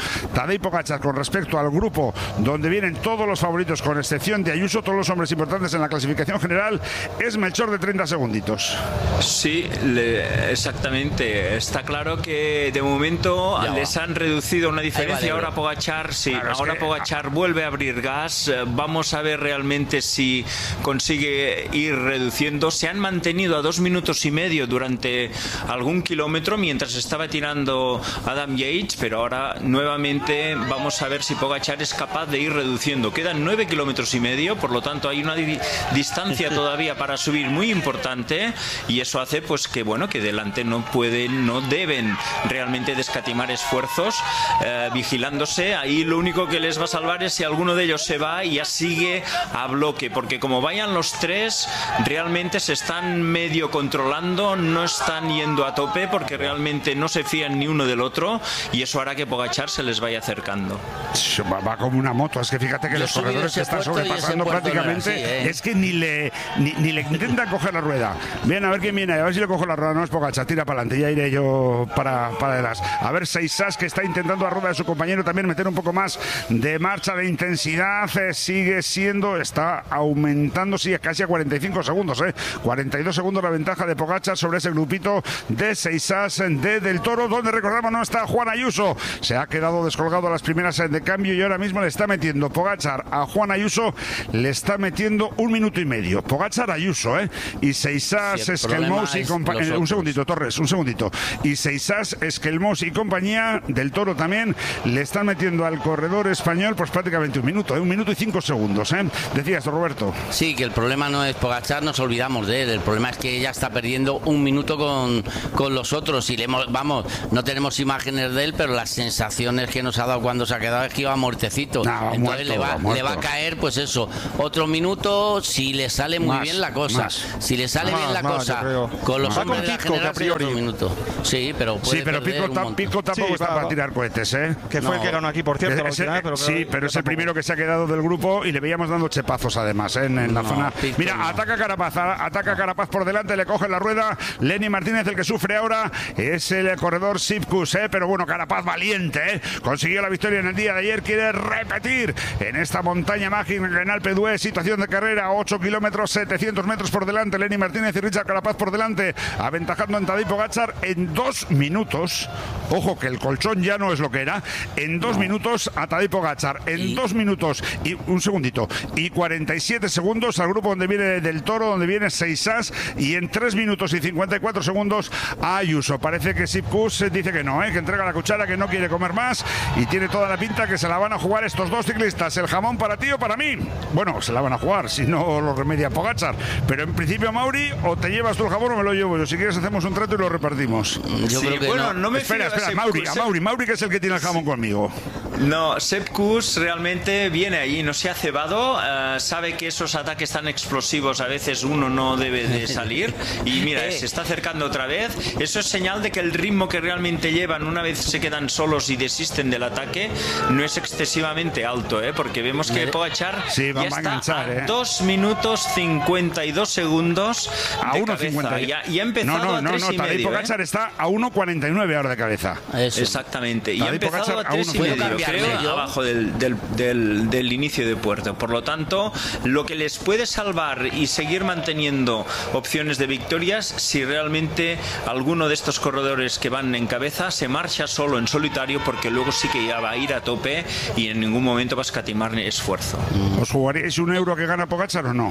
[SPEAKER 1] Tadej Pogačar, con respecto al grupo donde vienen todos los favoritos, con excepción de Ayuso, todos los hombres importantes en la clasificación general, es Melchor de treinta segunditos.
[SPEAKER 8] Sí, le, exactamente. Está claro que de momento ya les va. han reducido una diferencia. Ahora Pogačar, sí, claro, ahora que... Pogačar vuelve a abrir gas. Vamos a ver realmente si consigue ir reduciendo. Se han mantenido a dos minutos y medio durante algún kilómetro mientras estaba tirando Adam Yates, pero ahora nuevamente vamos a ver si Pogačar es capaz de ir reduciendo. Quedan nueve kilómetros y medio, por lo tanto hay una di distancia todavía para subir muy importante, y eso hace pues que bueno que delante no pueden, no deben realmente descatimar esfuerzos eh, vigilándose. Ahí lo único que les va a salvar es si alguno de ellos se va y ya sigue a bloque, porque como vayan los tres realmente se están medio controlando, no están yendo a tope porque realmente no se fían ni uno del otro, y eso hará que Pogačar se les vaya acercando.
[SPEAKER 1] Va, va como una moto, es que fíjate que Yo los corredores que están sobrepasando prácticamente, no así, ¿eh? es que ni le ni, ni le intentan coger la rueda. Bien, a ver quién viene, a ver si le cojo la rueda. No es Pogačar, tira para adelante, ya iré yo para, para atrás. A ver, Seisas, que está intentando a rueda de su compañero también meter un poco más de marcha, de intensidad, eh, sigue siendo, está aumentando, sigue casi a cuarenta y cinco segundos, eh. cuarenta y dos segundos la ventaja de Pogačar sobre ese grupito de Seisas de Del Toro, donde recordamos no está Juan Ayuso. Se ha quedado descolgado a las primeras de cambio y ahora mismo le está metiendo Pogačar a Juan Ayuso, le está metiendo un minuto y medio. Pogačar Ayuso, ¿eh? Y Seisas, sí, Esquelmous y compañía. Eh, un segundito, Torres, un segundito. Y Seisas, Esquelmous y compañía, Del Toro también, le están metiendo al corredor español pues prácticamente un minuto, ¿eh? Un minuto y cinco segundos, ¿eh? Decías, Roberto.
[SPEAKER 7] Sí, que el problema no es Pogačar, nos olvidamos de él. El problema es que ella está perdiendo un minuto con, con los otros. Y le hemos, vamos, no tenemos imágenes de él, pero las sensaciones que nos ha dado cuando se ha quedado es que iba muertecito. No, Entonces muerto, le, va, le va a caer, pues eso, otro minuto si le sale muy más, bien la cosa. Más. Si le sale más, bien la más, cosa con los hombres de la generación, otro minuto. Sí, pero puede
[SPEAKER 1] Sí, pero Pico, ta Pico tampoco sí, está para, para tirar cohetes, ¿eh?
[SPEAKER 19] Que fue no. el que ganó aquí, por cierto.
[SPEAKER 1] Es, es, pero sí, pero es el primero que se ha quedado del grupo y le veíamos dando chepazos además, ¿eh? en, en la no, zona. Pico, Mira, no. ataca Carapaz, ataca Carapaz por delante, le coge la rueda. Lenny Martínez, el que sufre ahora, es el corredor Sipkus, ¿eh? Pero bueno, Carapaz valiente, ¿eh? Consiguió la victoria en el día de ayer, quiere repetir en esta montaña mágica en Alpe d'Huez, situación de carrera, ocho kilómetros, setecientos metros por delante, Lenny Martínez y Richard Carapaz por delante, aventajando en Tadej Pogačar en dos minutos. Ojo que el colchón ya no es lo que era, en dos no. minutos a Tadej Pogačar, en y... dos minutos y un segundito y cuarenta y siete segundos al grupo donde viene Del Toro, donde viene Seisas, y en tres minutos y cincuenta y cuatro segundos a Ayuso. Parece que Sipkus dice que no, ¿eh? que entrega la cuchara, que no quiere comer más, y tiene toda la pinta que se la van a jugar estos dos ciclistas. ¿El jamón para ti o para mí? Bueno, se la van a jugar, si no lo remedia Pogačar. Pero en principio, Mauri, o te llevas tú el jamón o me lo llevo yo. Si quieres hacemos un trato y lo repartimos.
[SPEAKER 8] Yo sí, creo que bueno, no, no me
[SPEAKER 1] Espera, espera, a Mauri, a Mauri, Mauri que es el que tiene el jamón sí. conmigo.
[SPEAKER 8] No, Sipkus realmente viene ahí, no se ha cebado, uh, sabe que esos ataques tan explosivos a veces uno no debe de salir, y mira, se está acercando otra vez. Eso es señal de que el ritmo que realmente llevan una vez se quedan solos y desisten del ataque no es excesivamente alto, ¿eh? Porque vemos que Pogačar
[SPEAKER 1] sí,
[SPEAKER 8] ya está a, enganchar,
[SPEAKER 1] a
[SPEAKER 8] ¿eh? dos minutos cincuenta y dos segundos
[SPEAKER 1] a uno cincuenta
[SPEAKER 8] y ha empezado
[SPEAKER 1] no, no,
[SPEAKER 8] a tres
[SPEAKER 1] no, no,
[SPEAKER 8] y medio.
[SPEAKER 1] Tadej Pogačar
[SPEAKER 8] ¿eh?
[SPEAKER 1] está a uno cuarenta y nueve ahora de cabeza.
[SPEAKER 8] Eso. Exactamente, y ha empezado a tres y medio, creo, abajo del, del, del, del inicio de puerto. Por lo tanto, lo que les puede salvar y seguir manteniendo opciones de victorias, si realmente alguno de estos corredores que van en cabeza se marcha solo en solitario, porque luego sí que ya va a ir a tope y en ningún momento va a escatimar esfuerzo.
[SPEAKER 1] ¿Os jugaríais un euro que gana Pogačar o no?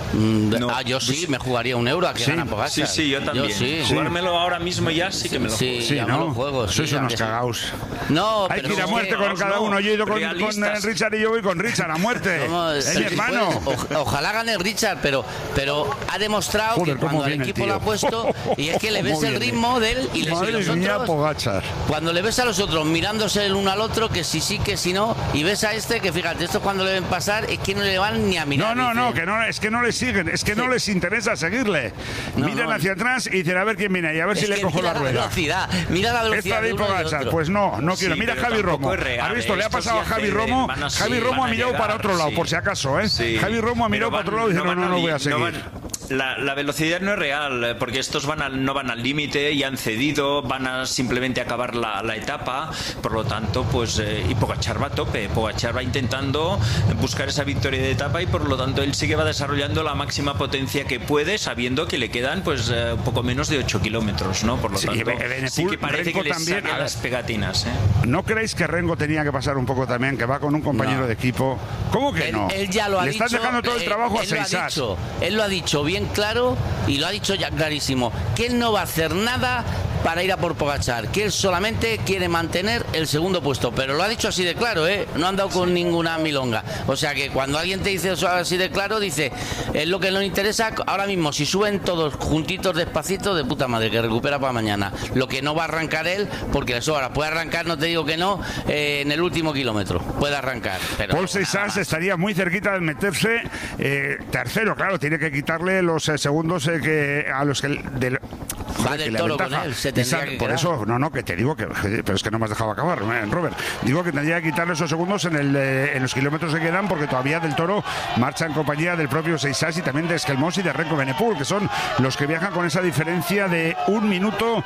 [SPEAKER 7] No. Ah, yo sí, me jugaría un euro a que
[SPEAKER 8] sí,
[SPEAKER 7] gana Pogačar.
[SPEAKER 8] Sí, sí, yo también. Yo sí. Jugármelo ahora mismo ya sí que me lo
[SPEAKER 7] sí,
[SPEAKER 8] juego.
[SPEAKER 7] Sí, ya
[SPEAKER 1] ¿no?
[SPEAKER 7] me lo juego. Sí,
[SPEAKER 1] Sois unos cagaos.
[SPEAKER 7] No,
[SPEAKER 1] hay
[SPEAKER 7] pero
[SPEAKER 1] que ir a muerte
[SPEAKER 7] que,
[SPEAKER 1] con cada no, uno. Yo he ido con, con Richard y yo voy con Richard a muerte.
[SPEAKER 7] Somos,
[SPEAKER 1] es mi hermano.
[SPEAKER 7] O, ojalá gane Richard, pero, pero ha demostrado Joder, que cuando el equipo el lo ha puesto, y es que le ves el ritmo de él y le
[SPEAKER 1] Madre
[SPEAKER 7] los
[SPEAKER 1] mía,
[SPEAKER 7] otros.
[SPEAKER 1] Pogačar.
[SPEAKER 7] Cuando le ves a los otros mirándose el uno al otro, que si sí, que si no, y ves a este, que fíjate, esto cuando le ven pasar es que no le van ni a mirar.
[SPEAKER 1] No, no, no, que no, es que no le siguen, es que no les interesa seguirle. No, Miran no, hacia atrás y dicen a ver quién viene ahí, a ver si le cojo la rueda.
[SPEAKER 7] La velocidad, mira la velocidad.
[SPEAKER 1] Esta de Pogačar, pues no, no quiero. Sí, mira Javi Romo. ¿Has visto? Le ha pasado a Javi Romo. Javi Romo ha mirado para otro lado, por si acaso, ¿eh? Javi Romo ha mirado para otro lado y dice no, no, no voy a seguir.
[SPEAKER 8] La, la velocidad no es real, porque estos van al, no van al límite y han cedido, van a simplemente acabar la, la etapa, por lo tanto, pues, eh, y Pogačar va a tope, Pogačar va intentando buscar esa victoria de etapa y por lo tanto él sí que va desarrollando la máxima potencia que puede, sabiendo que le quedan pues eh, un poco menos de ocho kilómetros, ¿no? Por lo
[SPEAKER 1] sí,
[SPEAKER 8] tanto,
[SPEAKER 1] Benepul,
[SPEAKER 8] sí que parece
[SPEAKER 1] Renko
[SPEAKER 8] que le
[SPEAKER 1] también,
[SPEAKER 8] saca las pegatinas, ¿eh?
[SPEAKER 1] ¿No creéis que Renko tenía que pasar un poco también, que va con un compañero
[SPEAKER 7] No.
[SPEAKER 1] de equipo? ¿Cómo que
[SPEAKER 7] él,
[SPEAKER 1] no?
[SPEAKER 7] Él ya lo ha
[SPEAKER 1] Le
[SPEAKER 7] dicho.
[SPEAKER 1] están dejando todo el trabajo
[SPEAKER 7] eh,
[SPEAKER 1] a
[SPEAKER 7] él lo ha
[SPEAKER 1] Seisas.
[SPEAKER 7] dicho, Él lo ha dicho bien claro y lo ha dicho ya clarísimo, que él no va a hacer nada para ir a por Pogačar, que él solamente quiere mantener el segundo puesto, pero lo ha dicho así de claro, ¿eh? No ha andado con ninguna milonga. O sea que cuando alguien te dice eso así de claro, dice, es lo que no le interesa ahora mismo, si suben todos juntitos despacito, de puta madre, que recupera para mañana. Lo que no va a arrancar él, porque le sobra, puede arrancar, no te digo que no, eh, en el último kilómetro, puede arrancar. Pero
[SPEAKER 1] Paul Seisas estaría muy cerquita de meterse eh, tercero, claro, tiene que quitarle los eh, segundos eh, que a los que... De,
[SPEAKER 7] va del Toro con él, se tendría que
[SPEAKER 1] por
[SPEAKER 7] quedar.
[SPEAKER 1] eso, no, no, que te digo que, pero es que no me has dejado acabar, eh, Robert. Digo que tendría que quitarle esos segundos en, el, eh, en los kilómetros que quedan, porque todavía del Toro marcha en compañía del propio Seisas y también de Esquelmós y de Renko Benepul, que son los que viajan con esa diferencia de un minuto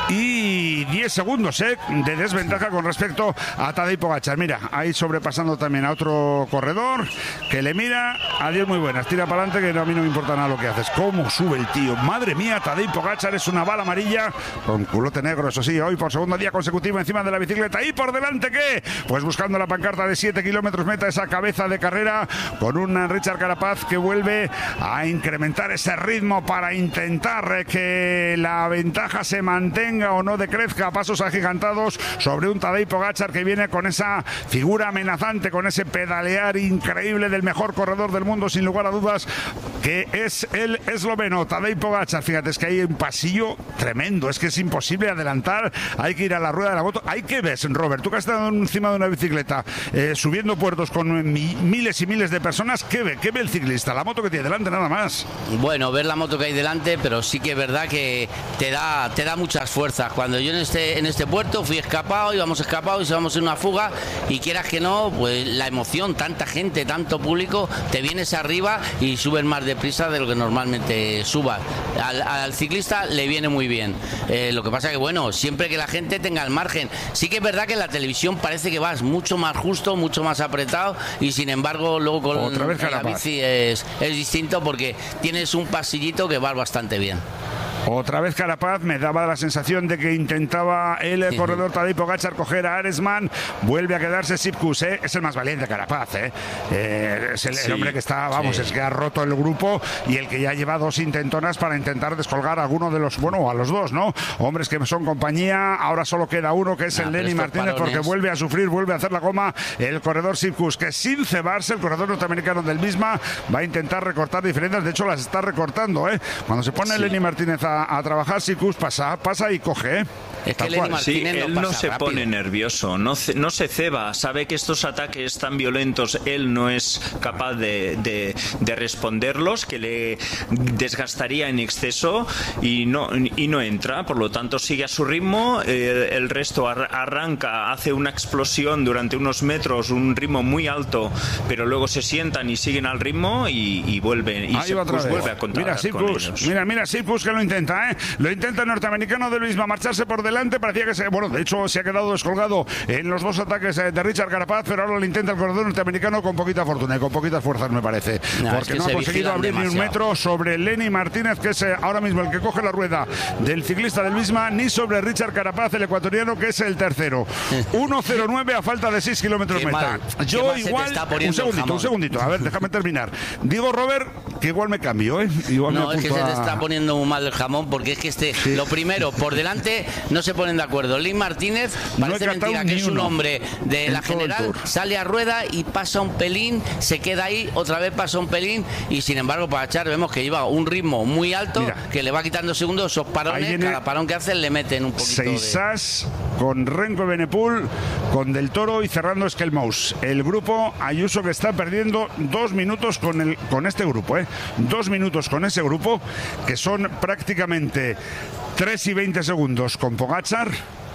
[SPEAKER 1] y diez segundos eh, de desventaja con respecto a Tadej Pogačar. Mira, ahí sobrepasando también a otro corredor que le mira, adiós, muy buenas, tira para adelante, que a mí no me importa nada lo que haces. Cómo sube el tío, madre mía, Tadej Pogačar es una bala amarilla con culote negro, eso sí, hoy por segundo día consecutivo encima de la bicicleta. Y por delante, ¿qué? Pues buscando la pancarta de siete kilómetros meta, esa cabeza de carrera con un Richard Carapaz que vuelve a incrementar ese ritmo para intentar que la ventaja se mantenga o no decrezca a pasos agigantados sobre un Tadej Pogačar que viene con esa figura amenazante, con ese pedalear increíble del mejor corredor del mundo, sin lugar a dudas, que es el esloveno Tadej Pogačar. Fíjate, es que hay un pasillo tremendo, es que es imposible adelantar, hay que ir a la rueda de la moto. Hay que ver, Robert, tú que has estado encima de una bicicleta eh, subiendo puertos con mi, miles y miles de personas, ¿qué ve? ¿Qué ve el ciclista? La moto que tiene delante, nada más.
[SPEAKER 7] Bueno, ver la moto que hay delante, pero sí que es verdad que te da, te da muchas fuerzas. Cuando yo en este, en este puerto fui escapado, íbamos escapados y íbamos en una fuga, y quieras que no, pues la emoción, tanta gente, tanto público, te vienes arriba y subes más deprisa de lo que normalmente subas. Al, al ciclista le viene muy bien. Eh, lo que pasa que, bueno, siempre que la gente tenga el margen. Sí que es verdad que en la televisión parece que vas mucho más justo, mucho más apretado, y sin embargo luego con
[SPEAKER 1] Otra vez
[SPEAKER 7] la bici es, es distinto, porque tienes un pasillito que va bastante bien.
[SPEAKER 1] Otra vez Carapaz, me daba la sensación de que intentaba el sí, corredor Tadej Pogačar coger a Aresman, vuelve a quedarse Sipkus, ¿eh? Es el más valiente Carapaz, ¿eh? Eh, es el, sí, el hombre que está, vamos, sí. es que ha roto el grupo y el que ya lleva dos intentonas para intentar descolgar a alguno de los, bueno, a los dos, ¿no? Hombres que son compañía, ahora solo queda uno que es nah, el Lenny Martínez, porque vuelve a sufrir, vuelve a hacer la goma el corredor Sipkus, que sin cebarse el corredor norteamericano del misma va a intentar recortar diferencias, de hecho las está recortando, ¿eh? Cuando se pone sí. el Lenny Martínez a A, a trabajar, Sipkus pasa, pasa y coge, ¿eh?
[SPEAKER 7] Es que Lenny Martínez
[SPEAKER 8] sí,
[SPEAKER 7] no
[SPEAKER 8] él
[SPEAKER 7] pasa
[SPEAKER 8] no se
[SPEAKER 7] rápido.
[SPEAKER 8] pone nervioso, no, no se ceba, sabe que estos ataques tan violentos él no es capaz de, de, de responderlos, que le desgastaría en exceso y no, y no entra, por lo tanto sigue a su ritmo, eh, el resto ar arranca, hace una explosión durante unos metros, un ritmo muy alto, pero luego se sientan y siguen al ritmo y, y vuelven y se, pues, vuelve a contar
[SPEAKER 1] mira,
[SPEAKER 8] con ellos.
[SPEAKER 1] Mira, mira, Sipkus que lo intenta, ¿eh? Lo intenta el norteamericano del misma, marcharse por delante, parecía que se, bueno, de hecho se ha quedado descolgado en los dos ataques de Richard Carapaz, pero ahora lo intenta el corredor norteamericano con poquita fortuna y con poquitas fuerzas, me parece,
[SPEAKER 7] no,
[SPEAKER 1] porque es que no ha conseguido abrir demasiado. Ni un metro sobre Lenny Martínez, que es ahora mismo el que coge la rueda del ciclista del misma, ni sobre Richard Carapaz, el ecuatoriano, que es el tercero. uno cero nueve a falta de seis kilómetros meta. Yo igual, un segundito, un segundito, a ver, déjame terminar. Digo, Robert, que igual me cambio, ¿eh? Igual
[SPEAKER 7] no,
[SPEAKER 1] me
[SPEAKER 7] es que se te está poniendo muy mal el jamón, porque es que este, sí. lo primero, por delante no se ponen de acuerdo. Lenny Martínez parece no mentira que es un hombre de la general, sale a rueda y pasa un pelín, se queda ahí, otra vez pasa un pelín, y sin embargo Pogačar vemos que lleva un ritmo muy alto. Mira, que le va quitando segundos, esos parones, cada parón que hacen le meten un poquito
[SPEAKER 1] Seisas de... con Renko Benepul, con Del Toro y cerrando Esquelmós. El grupo Ayuso, que está perdiendo dos minutos con, el, con este grupo, ¿eh? Dos minutos con ese grupo, que son prácticamente tres y veinte segundos con Pogačar,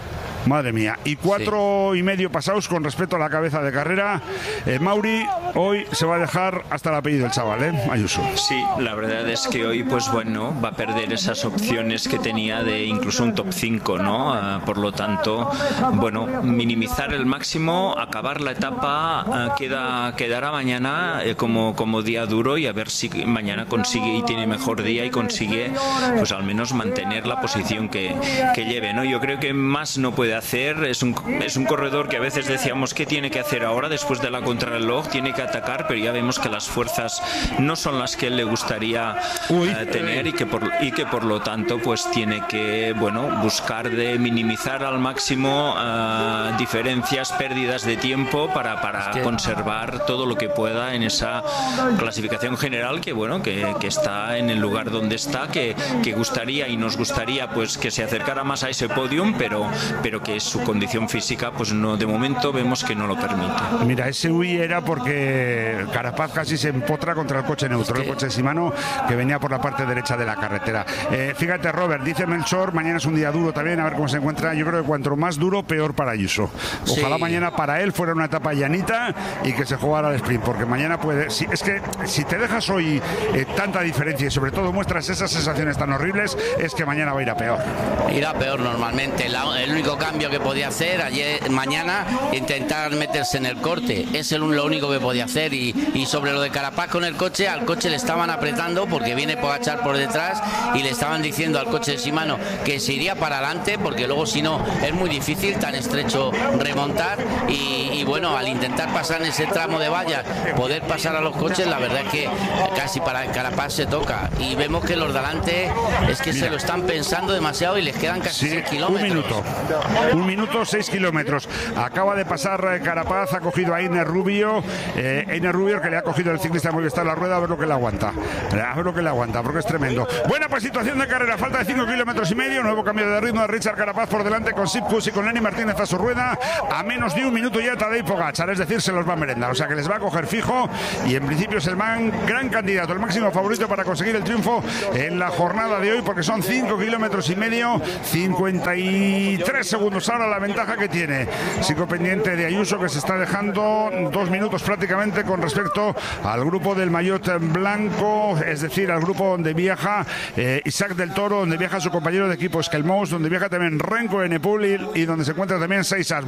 [SPEAKER 1] Madre mía. Y cuatro sí. y medio pasados con respecto a la cabeza de carrera. Eh, Mauri, hoy se va a dejar hasta el apellido del chaval, ¿eh? Ayuso.
[SPEAKER 8] Sí, la verdad es que hoy, pues bueno, va a perder esas opciones que tenía de incluso un top cinco, ¿no? Uh, por lo tanto, bueno, minimizar el máximo, acabar la etapa, uh, queda, quedará mañana eh, como, como día duro y a ver si mañana consigue y tiene mejor día y consigue, pues al menos mantener la posición que, que lleve, ¿no? Yo creo que más no puede hacer, es un, es un corredor que a veces decíamos que tiene que hacer ahora después de la contrarreloj, tiene que atacar, pero ya vemos que las fuerzas no son las que él le gustaría uh, tener y que, por, y que por lo tanto pues tiene que, bueno, buscar de minimizar al máximo uh, diferencias, pérdidas de tiempo para, para es que... conservar todo lo que pueda en esa clasificación general que, bueno, que, que está en el lugar donde está, que, que gustaría y nos gustaría pues que se acercara más a ese podium, pero, pero que su condición física pues no, de momento vemos que no lo permite.
[SPEAKER 1] Mira, ese huí era porque Carapaz casi se empotra contra el coche neutro, es que... el coche de Shimano que venía por la parte derecha de la carretera. Eh, fíjate, Robert, dice Melchor, mañana es un día duro también, a ver cómo se encuentra. Yo creo que cuanto más duro, peor para Ayuso. Ojalá sí. mañana para él fuera una etapa llanita y que se jugara al sprint, porque mañana puede... Si, es que si te dejas hoy eh, tanta diferencia y sobre todo muestras esas sensaciones tan horribles, es que mañana va a ir a peor.
[SPEAKER 7] Irá peor normalmente. La, el único cambio que podía hacer ayer, mañana, intentar meterse en el corte. Es el, lo único que podía hacer. Y, y sobre lo de Carapaz con el coche, al coche le estaban apretando porque viene Pogačar por detrás y le estaban diciendo al coche de Shimano que se iría para adelante porque luego si no es muy difícil tan estrecho remontar y, y bueno, al intentar pasar en ese tramo de vallas, poder pasar a los coches, la verdad es que casi para el Carapaz se toca y vemos que los de delante es que Mira. se lo están pensando demasiado y les quedan casi sí, seis kilómetros.
[SPEAKER 1] Un minuto, un minuto, seis kilómetros. Acaba de pasar Carapaz, ha cogido a Einer Rubio, eh, Einer Rubio que le ha cogido el ciclista Movistar la rueda, a ver lo que le aguanta, a ver lo que le aguanta, porque es tremendo. Buena pues situación de carrera, falta de cinco kilómetros y medio, nuevo cambio de ritmo de Richard Carapaz por delante con Sipkus y con Lenny Martínez a su rueda, a menos de un minuto ya Tadej Pogačar, es decir, se los va a merendar, o sea que les va a coger fijo y en principio es el man, gran candidato, el máximo favorito para conseguir el triunfo en la jornada de hoy, porque son cinco kilómetros y medio, cincuenta y tres segundos ahora la ventaja que tiene. Sigo pendiente de Ayuso, que se está dejando dos minutos prácticamente con respecto al grupo del maillot blanco, es decir, al grupo donde viaja eh, Isaac del Toro, donde viaja su compañero de equipo Skelmous, donde viaja también Renko Evenepoel y donde se encuentra también Seisas.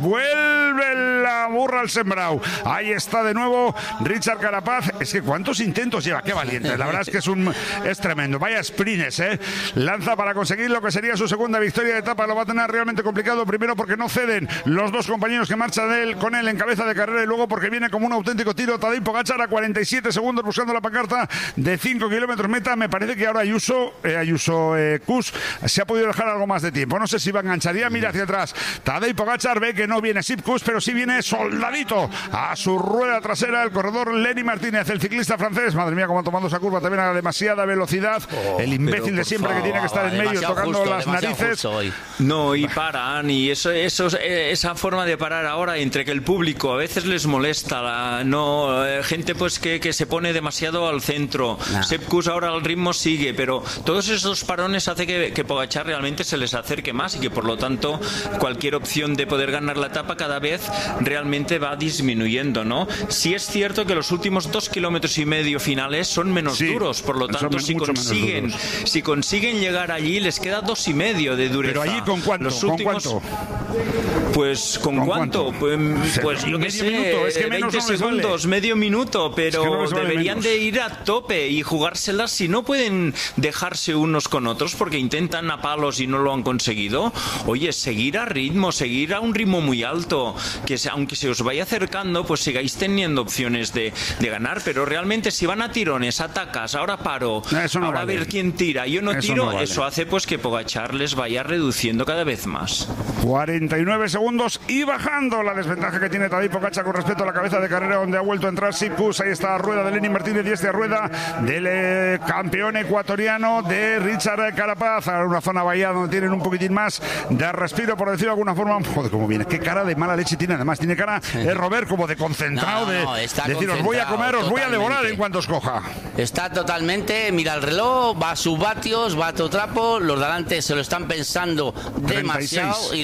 [SPEAKER 1] Vuelve la burra al sembrau. Ahí está de nuevo Richard Carapaz. Es que cuántos intentos lleva, qué valiente. La verdad es que es un es tremendo. Vaya sprints, ¿eh? Lanza para conseguir lo que sería su segunda victoria de etapa. Lo va a tener realmente complicado. Primero porque no ceden los dos compañeros que marchan de él, con él en cabeza de carrera, y luego porque viene como un auténtico tiro Tadej Pogačar a cuarenta y siete segundos buscando la pancarta de cinco kilómetros meta. Me parece que ahora Ayuso, eh, Ayuso eh, Kus se ha podido dejar algo más de tiempo. No sé si va a enganchar. Ya mira hacia atrás. Tadej Pogačar ve que no viene Sipkus, pero sí viene soldadito a su rueda trasera el corredor Lenny Martínez, el ciclista francés. Madre mía, cómo ha tomado esa curva también a demasiada velocidad. Oh, el imbécil de siempre favor, que tiene que estar en medio tocando justo, las narices.
[SPEAKER 8] No, y paran, y eso, eso, esa forma de parar ahora, entre que el público a veces les molesta, la, no eh, gente pues que, que se pone demasiado al centro. Nah. Sepkus ahora el ritmo sigue, pero todos esos parones hace que, que Pogačar realmente se les acerque más y que por lo tanto cualquier opción de poder ganar la etapa cada vez realmente va disminuyendo, ¿no? Sí es cierto que los últimos dos kilómetros y medio finales son menos sí, duros, por lo tanto si consiguen si consiguen llegar allí les queda dos y medio de dureza.
[SPEAKER 1] Pero allí con cuánto,
[SPEAKER 8] los últimos,
[SPEAKER 1] ¿con cuánto?
[SPEAKER 8] Pues con, ¿con cuánto, cuánto? Pues, pues yo que sé, minuto. Es que veinte no segundos, vale. medio minuto, pero es que no deberían de ir a tope y jugárselas. Si no pueden dejarse unos con otros porque intentan a palos y no lo han conseguido, oye, seguir a ritmo, seguir a un ritmo muy alto, que se, aunque se os vaya acercando, pues sigáis teniendo opciones de, de ganar, pero realmente si van a tirones, atacas, ahora paro, no, no ahora vale. a ver quién tira, yo no eso tiro, no vale. Eso hace pues que Pogačar les vaya reduciendo cada vez más.
[SPEAKER 1] cuarenta y nueve segundos y bajando la desventaja que tiene Tadej Pogačar con respecto a la cabeza de carrera, donde ha vuelto a entrar Sipkus. Ahí está rueda de Lenny Martínez y esta rueda del eh, campeón ecuatoriano de Richard Carapaz. Ahora una zona bahía donde tienen un poquitín más de respiro, por decirlo de alguna forma. Joder, cómo viene, qué cara de mala leche tiene. Además tiene cara, eh, Robert, como de concentrado, no, no, de decir, os voy a comer, os voy a devorar en cuanto os coja.
[SPEAKER 7] Está totalmente, mira el reloj, va a sus vatios, va a todo trapo, los de adelante se lo están pensando demasiado y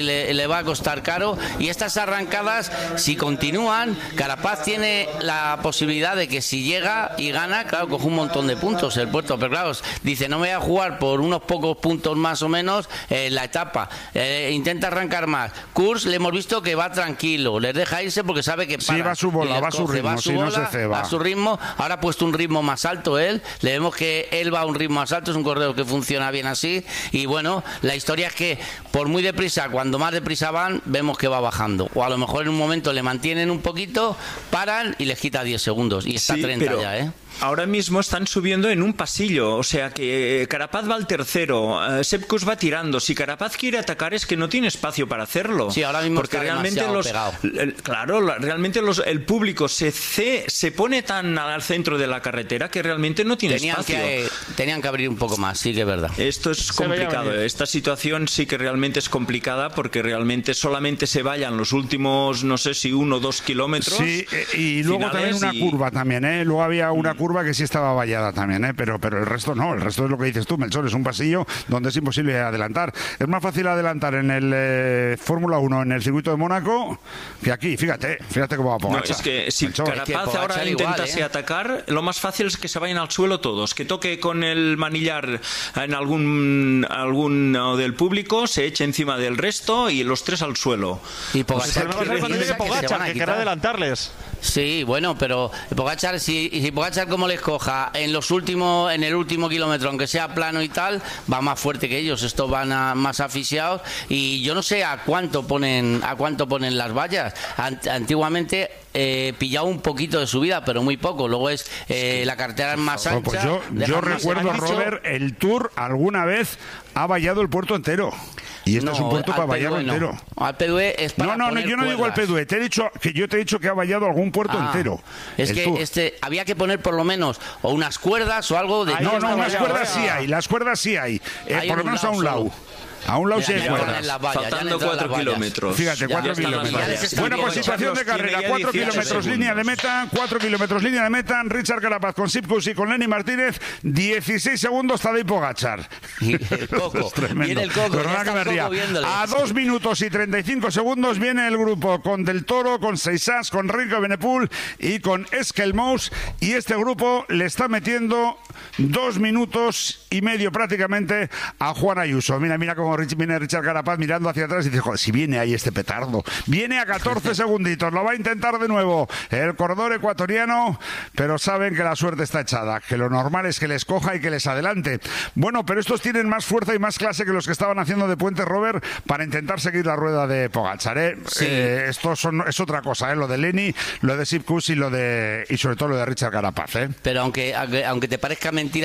[SPEAKER 7] le, le va a costar caro. Y estas arrancadas, si continúan, Carapaz tiene la posibilidad de que si llega y gana, claro, coge un montón de puntos el puerto, pero claro, dice, no me voy a jugar por unos pocos puntos más o menos eh, la etapa, eh, intenta arrancar más. Kurs le hemos visto que va tranquilo, les deja irse porque sabe que para.
[SPEAKER 1] Sí, va a su bola, va a su ritmo,
[SPEAKER 7] va a su
[SPEAKER 1] si
[SPEAKER 7] bola,
[SPEAKER 1] no se ceba.
[SPEAKER 7] va a su ritmo, ahora ha puesto un ritmo más alto él, le vemos que él va a un ritmo más alto, es un corredor que funciona bien así, y bueno, la historia es que por muy deprisa, cuando más deprisa van, vemos que va bajando, o a lo mejor en un momento le mantienen un poquito, paran y les quita diez segundos, y está
[SPEAKER 8] sí,
[SPEAKER 7] treinta
[SPEAKER 8] pero...
[SPEAKER 7] ya, ¿eh?
[SPEAKER 8] Ahora mismo están subiendo en un pasillo, o sea que Carapaz va al tercero, uh, Sepp Kuss va tirando. Si Carapaz quiere atacar es que no tiene espacio para hacerlo.
[SPEAKER 7] Sí, ahora mismo
[SPEAKER 8] porque
[SPEAKER 7] está
[SPEAKER 8] realmente los,
[SPEAKER 7] pegado.
[SPEAKER 8] el, claro, la, realmente los, el público se ce, se pone tan al centro de la carretera que realmente no tiene
[SPEAKER 7] tenían
[SPEAKER 8] espacio.
[SPEAKER 7] Que, tenían que abrir un poco más, sí que es verdad.
[SPEAKER 8] Esto es complicado. Esta situación sí que realmente es complicada porque realmente solamente se vayan los últimos, no sé si uno o dos kilómetros.
[SPEAKER 1] Sí, y luego también una
[SPEAKER 8] y...
[SPEAKER 1] curva también, ¿eh? Luego había una curva que sí estaba vallada también, ¿eh? pero, pero el resto no, el resto es lo que dices tú, Melchor, es un pasillo donde es imposible adelantar. Es más fácil adelantar en el eh, Fórmula uno, en el circuito de Mónaco, que aquí, fíjate, fíjate cómo va Pogačar.
[SPEAKER 8] No, es que si
[SPEAKER 1] Melchor.
[SPEAKER 8] Carapaz
[SPEAKER 7] es que
[SPEAKER 8] ahora
[SPEAKER 7] igual,
[SPEAKER 8] intentase
[SPEAKER 7] ¿eh?
[SPEAKER 8] atacar, lo más fácil es que se vayan al suelo todos, que toque con el manillar en algún alguno del público, se eche encima del resto y los tres al suelo.
[SPEAKER 7] Y Pogačar,
[SPEAKER 19] pues que, que, Pogačar, que querrá adelantarles.
[SPEAKER 7] Sí, bueno, pero Pogačar, si, si Pogačar como les coja en los últimos, en el último kilómetro, aunque sea plano y tal, va más fuerte que ellos. Estos van a, más asfixiados y yo no sé a cuánto ponen, a cuánto ponen las vallas. Ant, antiguamente eh, pillaba un poquito de subida, pero muy poco. Luego es eh, la carretera es más ancha.
[SPEAKER 1] Pues yo, yo recuerdo, Robert, el Tour alguna vez ha vallado el puerto entero. Y este
[SPEAKER 7] no,
[SPEAKER 1] es un puerto para vallarlo
[SPEAKER 7] no.
[SPEAKER 1] entero.
[SPEAKER 7] Al P D U E es para
[SPEAKER 1] No, no, no, yo no
[SPEAKER 7] cuerdas.
[SPEAKER 1] digo al P D U E. Te he dicho que yo te he dicho que ha vallado algún puerto
[SPEAKER 7] ah,
[SPEAKER 1] entero.
[SPEAKER 7] Es que
[SPEAKER 1] Tour.
[SPEAKER 7] este había que poner por lo menos o unas cuerdas o algo de.
[SPEAKER 1] Ay, no, no, unas cuerdas sí hay. Las cuerdas sí hay. Eh, por lo menos a un lado. A un lado sí hay cuerdas.
[SPEAKER 8] Faltando cuatro kilómetros.
[SPEAKER 1] Fíjate, cuatro kilómetros. Bueno, pues situación de carrera. Cuatro kilómetros línea de meta. Cuatro kilómetros línea de meta. Richard Carapaz con Sepp Kuss y con Lenny Martínez. dieciséis segundos Tadej Pogačar.
[SPEAKER 7] Y el Coco. Viene el Coco.
[SPEAKER 1] Perdona que me ría. A dos minutos y treinta y cinco segundos viene el grupo con Del Toro, con Seixas, con Renko Benepul y con Eskelmous. Y este grupo le está metiendo dos minutos y medio prácticamente a Juan Ayuso. Mira, mira cómo viene Richard Carapaz mirando hacia atrás y dice, joder, si viene ahí este petardo. Viene a catorce segunditos, lo va a intentar de nuevo el corredor ecuatoriano, pero saben que la suerte está echada, que lo normal es que les coja y que les adelante. Bueno, pero estos tienen más fuerza y más clase que los que estaban haciendo de Puente, Robert, para intentar seguir la rueda de Pogačar, ¿eh?
[SPEAKER 7] Sí.
[SPEAKER 1] Eh, esto son, es otra cosa, ¿eh? Lo de Lenny, lo de Sepp Kuss y, lo de, y sobre todo lo de Richard Carapaz, ¿eh?
[SPEAKER 7] Pero aunque, aunque, aunque te parezca mentira,